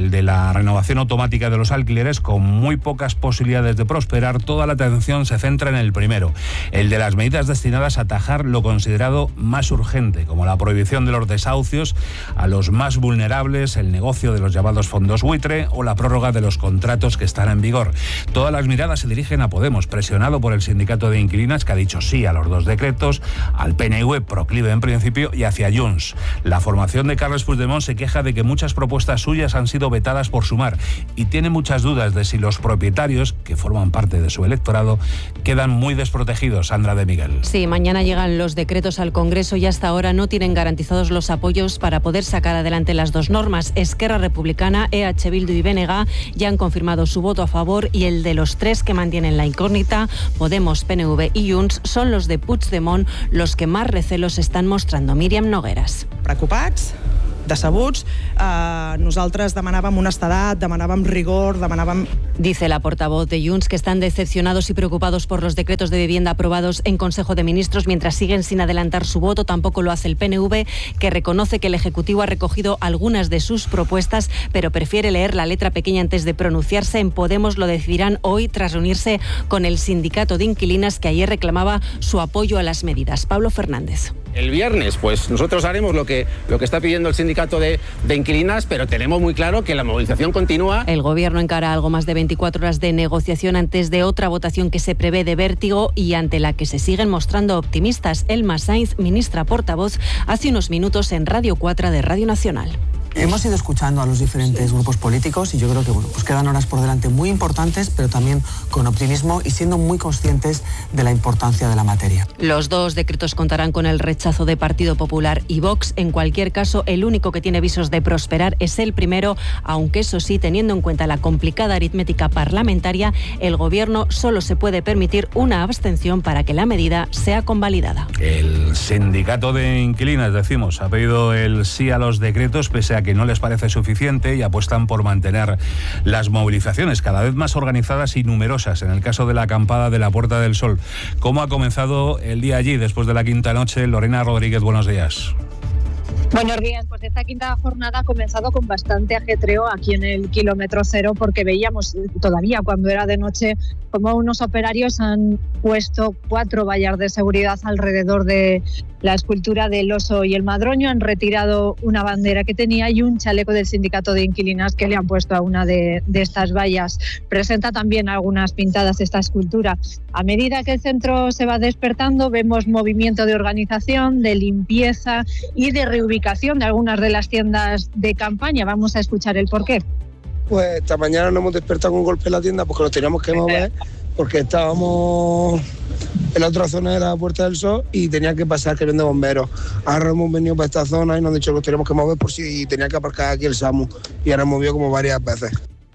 [SPEAKER 17] la renovación automática de los alquileres, con muy pocas posibilidades de prosperar, toda la atención se centra en el primero, el de las medidas destinadas a atajar lo considerado más urgente, como la prohibición de los desahucios a los más vulnerables, el negocio de los llamados fondos buitre o la prórroga de los contratos que están en vigor. Todas las miradas se dirigen a Podemos, presionado por el sindicato de inquilinas, que ha dicho sí a los dos decretos, al P N V, proclive en principio, y hacia Junts. La formación de Carles Puigdemont se queja de que muchas propuestas suyas han sido vetadas por Sumar y tiene muchas dudas de si los propietarios, que forman parte de su electorado, quedan muy desprotegidos. Sandra de Miguel.
[SPEAKER 1] Sí, mañana llegan los decretos al Congreso y hasta ahora no tienen garantizados los apoyos para poder sacar adelante las dos normas. Esquerra Republicana, E H Bildu y B N G ya han confirmado su voto a favor, y el de los tres que mantienen la incógnita, Podemos, P N V y Junts, son los de Puigdemont, los que más recelos están mostrando. Míriam Nogueras.
[SPEAKER 3] Preocupats, decebuts, eh, nosaltres demanàvem honestedat, demanàvem rigor, demanàvem...
[SPEAKER 1] Dice la portavoz de Junts que están decepcionados y preocupados por los decretos de vivienda aprobados en Consejo de Ministros mientras siguen sin adelantar su voto. Tampoco lo hace el P N V, que reconoce que el Ejecutivo ha recogido algunas de sus propuestas, pero prefiere leer la letra pequeña antes de pronunciarse. En Podemos lo decidirán hoy tras reunirse con el sindicato de inquilinas, que ayer reclamaba su apoyo a las medidas. Pablo Fernández.
[SPEAKER 4] El viernes, pues nosotros haremos lo que, lo que está pidiendo el sindicato de, de inquilinas, pero tenemos muy claro que la movilización continúa.
[SPEAKER 1] El Gobierno encara algo más de veinticuatro horas de negociación antes de otra votación que se prevé de vértigo y ante la que se siguen mostrando optimistas. Elma Sainz, ministra portavoz, hace unos minutos en Radio cuatro de Radio Nacional.
[SPEAKER 6] Hemos ido escuchando a los diferentes grupos políticos y yo creo que bueno, pues quedan horas por delante muy importantes, pero también con optimismo y siendo muy conscientes de la importancia de la materia.
[SPEAKER 1] Los dos decretos contarán con el rechazo de Partido Popular y Vox. En cualquier caso, el único que tiene visos de prosperar es el primero, aunque eso sí, teniendo en cuenta la complicada aritmética parlamentaria, el Gobierno solo se puede permitir una abstención para que la medida sea convalidada.
[SPEAKER 17] El sindicato de inquilinas, decimos, ha pedido el sí a los decretos pese a que no les parece suficiente y apuestan por mantener las movilizaciones cada vez más organizadas y numerosas. En el caso de la acampada de la Puerta del Sol, ¿cómo ha comenzado el día allí después de la quinta noche? Lorena Rodríguez, buenos días.
[SPEAKER 7] Buenos días, pues esta quinta jornada ha comenzado con bastante ajetreo aquí en el kilómetro cero, porque veíamos todavía cuando era de noche como unos operarios han puesto cuatro vallas de seguridad alrededor de la escultura del oso y el madroño, han retirado una bandera que tenía y un chaleco del sindicato de inquilinas que le han puesto a una de, de estas vallas. Presenta también algunas pintadas esta escultura. A medida que el centro se va despertando, vemos movimiento de organización, de limpieza y de reubicación de algunas de las tiendas de campaña. Vamos a escuchar el porqué.
[SPEAKER 8] Pues esta mañana nos hemos despertado con un golpe en la tienda porque nos teníamos que mover, porque estábamos en la otra zona de la Puerta del Sol y tenía que pasar que viene bomberos. Ahora hemos venido para esta zona y nos han dicho que nos teníamos que mover por si tenía que aparcar aquí el SAMU, y ahora hemos movido como varias veces.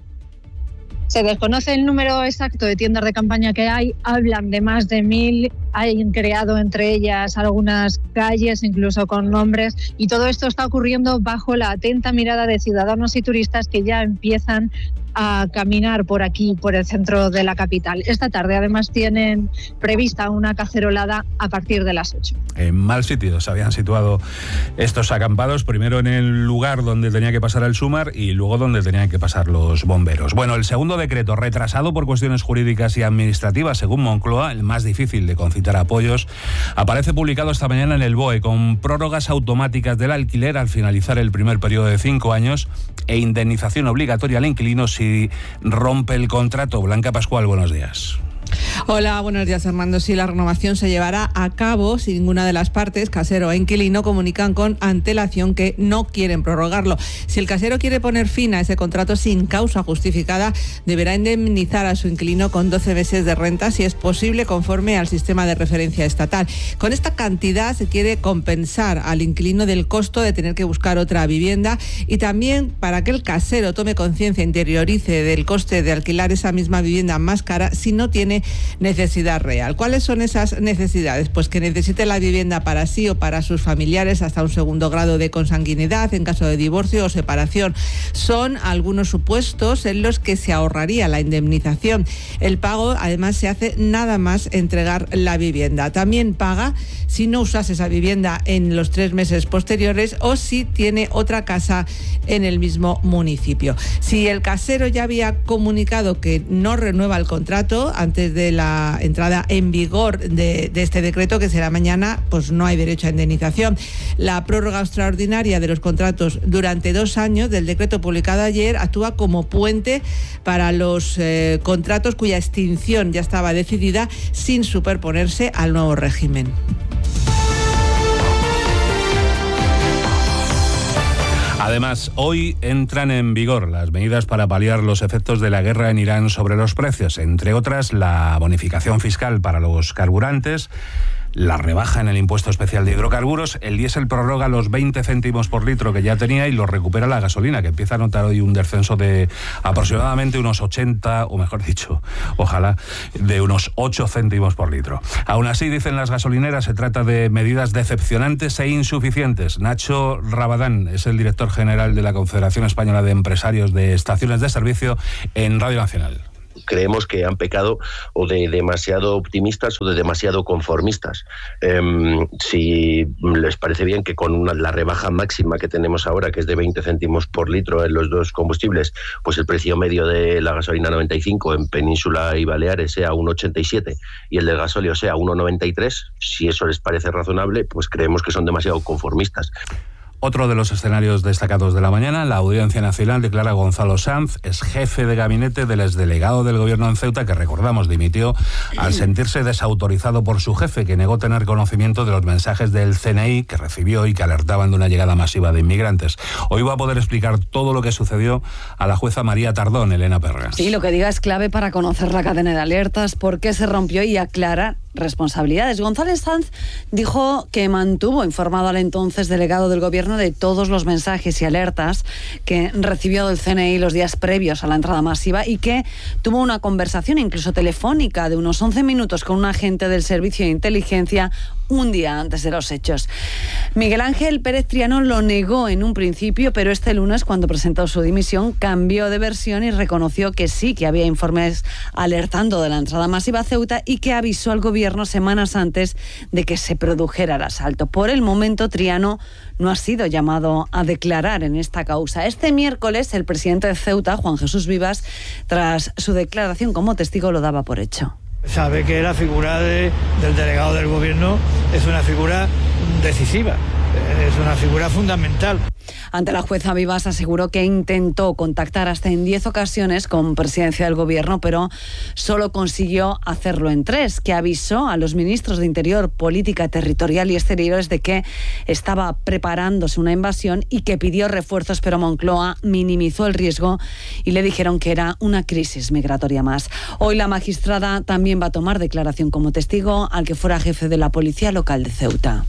[SPEAKER 7] Se desconoce el número exacto de tiendas de campaña que hay, hablan de más de mil, han creado entre ellas algunas calles, incluso con nombres, y todo esto está ocurriendo bajo la atenta mirada de ciudadanos y turistas que ya empiezan a caminar por aquí, por el centro de la capital. Esta tarde además tienen prevista una cacerolada a partir de las ocho.
[SPEAKER 17] En mal sitio se habían situado estos acampados, primero en el lugar donde tenía que pasar el Sumar y luego donde tenían que pasar los bomberos. Bueno, el segundo decreto, retrasado por cuestiones jurídicas y administrativas, según Moncloa, el más difícil de concitar apoyos, aparece publicado esta mañana en el B O E, con prórrogas automáticas del alquiler al finalizar el primer periodo de cinco años e indemnización obligatoria al inquilino si rompe el contrato. Blanca Pascual, buenos días.
[SPEAKER 27] Hola, buenos días, Armando. Sí, la renovación se llevará a cabo si ninguna de las partes, casero e inquilino, comunican con antelación que no quieren prorrogarlo. Si el casero quiere poner fin a ese contrato sin causa justificada, deberá indemnizar a su inquilino con doce meses de renta, si es posible, conforme al sistema de referencia estatal. Con esta cantidad se quiere compensar al inquilino del costo de tener que buscar otra vivienda y también para que el casero tome conciencia, interiorice del coste de alquilar esa misma vivienda más cara si no tiene tiene necesidad real. ¿Cuáles son esas necesidades? Pues que necesite la vivienda para sí o para sus familiares hasta un segundo grado de consanguinidad en caso de divorcio o separación. Son algunos supuestos en los que se ahorraría la indemnización. El pago, además, se hace nada más entregar la vivienda. También paga si no usase esa vivienda en los tres meses posteriores o si tiene otra casa en el mismo municipio. Si el casero ya había comunicado que no renueva el contrato antes de la entrada en vigor de, de este decreto, que será mañana, pues no hay derecho a indemnización. La prórroga extraordinaria de los contratos durante dos años del decreto publicado ayer actúa como puente para los eh, contratos cuya extinción ya estaba decidida sin superponerse al nuevo régimen.
[SPEAKER 17] Además, hoy entran en vigor las medidas para paliar los efectos de la guerra en Irán sobre los precios, entre otras la bonificación fiscal para los carburantes, la rebaja en el impuesto especial de hidrocarburos, el diésel prorroga los veinte céntimos por litro que ya tenía y lo recupera la gasolina, que empieza a notar hoy un descenso de aproximadamente unos ochenta, o mejor dicho, ojalá, de unos ocho céntimos por litro. Aún así, dicen las gasolineras, se trata de medidas decepcionantes e insuficientes. Nacho Rabadán es el director general de la Confederación Española de Empresarios de Estaciones de Servicio en Radio Nacional.
[SPEAKER 5] Creemos que han pecado o de demasiado optimistas o de demasiado conformistas. Eh, si les parece bien que con una, la rebaja máxima que tenemos ahora, que es de veinte céntimos por litro en los dos combustibles, pues el precio medio de la gasolina noventa y cinco en Península y Baleares sea uno ochenta y siete y el del gasóleo sea uno noventa y tres, si eso les parece razonable, pues creemos que son demasiado conformistas.
[SPEAKER 17] Otro de los escenarios destacados de la mañana, la Audiencia Nacional declara a Gonzalo Sanz, es jefe de gabinete del exdelegado del gobierno en Ceuta, que recordamos dimitió al sentirse desautorizado por su jefe, que negó tener conocimiento de los mensajes del C N I que recibió y que alertaban de una llegada masiva de inmigrantes. Hoy va a poder explicar todo lo que sucedió a la jueza María Tardón, Elena Perras.
[SPEAKER 9] Sí, lo que diga es clave para conocer la cadena de alertas, por qué se rompió y aclarar responsabilidades. González Sanz dijo que mantuvo informado al entonces delegado del gobierno de todos los mensajes y alertas que recibió del C N I los días previos a la entrada masiva y que tuvo una conversación incluso telefónica de unos once minutos con un agente del Servicio de Inteligencia un día antes de los hechos. Miguel Ángel Pérez Triano lo negó en un principio, pero este lunes, cuando presentó su dimisión, cambió de versión y reconoció que sí, que había informes alertando de la entrada masiva a Ceuta y que avisó al gobierno semanas antes de que se produjera el asalto. Por el momento, Triano no ha sido llamado a declarar en esta causa. Este miércoles, el presidente de Ceuta, Juan Jesús Vivas, tras su declaración como testigo, lo daba por hecho.
[SPEAKER 10] Sabe que la figura de, del delegado del gobierno es una figura decisiva, es una figura fundamental.
[SPEAKER 9] Ante la jueza, Vivas aseguró que intentó contactar hasta en diez ocasiones con presidencia del gobierno, pero solo consiguió hacerlo en tres, que avisó a los ministros de Interior, Política Territorial y Exteriores de que estaba preparándose una invasión y que pidió refuerzos, pero Moncloa minimizó el riesgo y le dijeron que era una crisis migratoria más. Hoy la magistrada también va a tomar declaración como testigo al que fuera jefe de la Policía Local de Ceuta.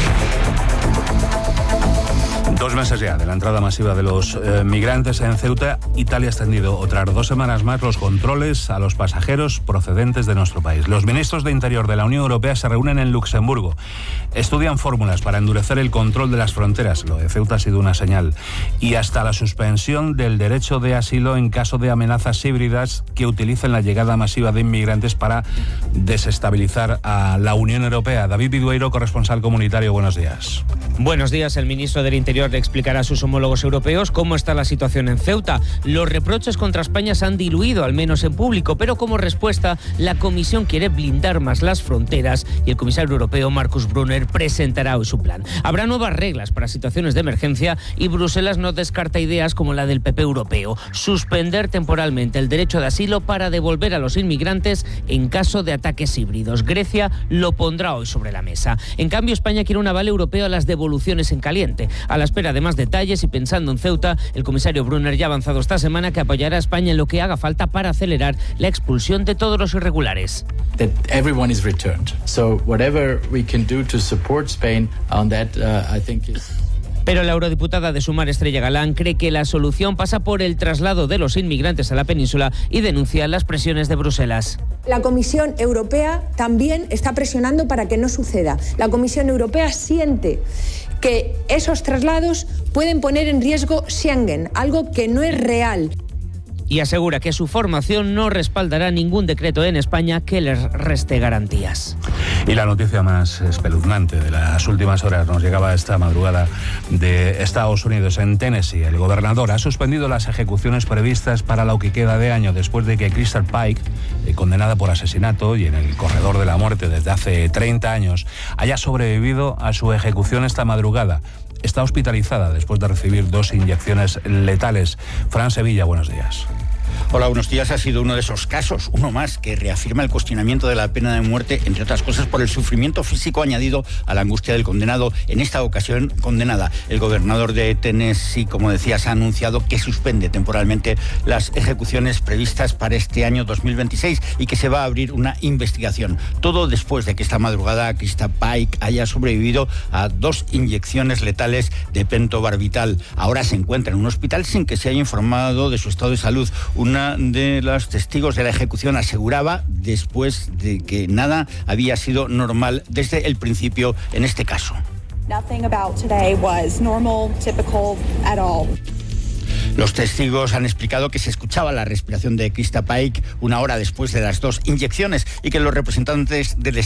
[SPEAKER 17] Dos meses ya de la entrada masiva de los eh, migrantes en Ceuta, Italia ha extendido otras dos semanas más los controles a los pasajeros procedentes de nuestro país. Los ministros de Interior de la Unión Europea se reúnen en Luxemburgo. Estudian fórmulas para endurecer el control de las fronteras. Lo de Ceuta ha sido una señal. Y hasta la suspensión del derecho de asilo en caso de amenazas híbridas que utilicen la llegada masiva de inmigrantes para desestabilizar a la Unión Europea. David Vidueiro, corresponsal comunitario, buenos días.
[SPEAKER 11] Buenos días. El ministro del Interior le explicará a sus homólogos europeos cómo está la situación en Ceuta. Los reproches contra España se han diluido, al menos en público, pero como respuesta, la Comisión quiere blindar más las fronteras y el comisario europeo Markus Brunner presentará hoy su plan. Habrá nuevas reglas para situaciones de emergencia y Bruselas no descarta ideas como la del P P europeo, suspender temporalmente el derecho de asilo para devolver a los inmigrantes en caso de ataques híbridos. Grecia lo pondrá hoy sobre la mesa. En cambio, España quiere un aval europeo a las devoluciones en caliente. A la espera de más detalles y pensando en Ceuta, el comisario Brunner ya ha avanzado esta semana que apoyará a España en lo que haga falta para acelerar la expulsión de todos los irregulares.
[SPEAKER 12] That everyone is returned. So whatever we can do to support Spain on that, uh, I think is...
[SPEAKER 11] Pero la eurodiputada de Sumar, Estrella Galán, cree que la solución pasa por el traslado de los inmigrantes a la península y denuncia las presiones de Bruselas.
[SPEAKER 2] La Comisión Europea también está presionando para que no suceda. La Comisión Europea siente que esos traslados pueden poner en riesgo Schengen, algo que no es real.
[SPEAKER 11] Y asegura que su formación no respaldará ningún decreto en España que les reste garantías.
[SPEAKER 17] Y la noticia más espeluznante de las últimas horas nos llegaba esta madrugada de Estados Unidos. En Tennessee, el gobernador ha suspendido las ejecuciones previstas para lo que queda de año después de que Crystal Pike, eh, condenada por asesinato y en el corredor de la muerte desde hace treinta años, haya sobrevivido a su ejecución esta madrugada. Está hospitalizada después de recibir dos inyecciones letales. Fran Sevilla, buenos días.
[SPEAKER 12] Hola, buenos días. Ha sido uno de esos casos, uno más, que reafirma el cuestionamiento de la pena de muerte, entre otras cosas por el sufrimiento físico añadido a la angustia del condenado, en esta ocasión condenada. El gobernador de Tennessee, como decías, ha anunciado que suspende temporalmente las ejecuciones previstas para este año dos mil veintiséis y que se va a abrir una investigación. Todo después de que esta madrugada Crystal Pike haya sobrevivido a dos inyecciones letales de pentobarbital. Ahora se encuentra en un hospital sin que se haya informado de su estado de salud. Una de los testigos de la ejecución aseguraba, después de que nada había sido normal desde el principio en este caso.
[SPEAKER 13] Nothing about today was normal, typical at all.
[SPEAKER 12] Los testigos han explicado que se escuchaba la respiración de Crystal Pike una hora después de las dos inyecciones y que los representantes del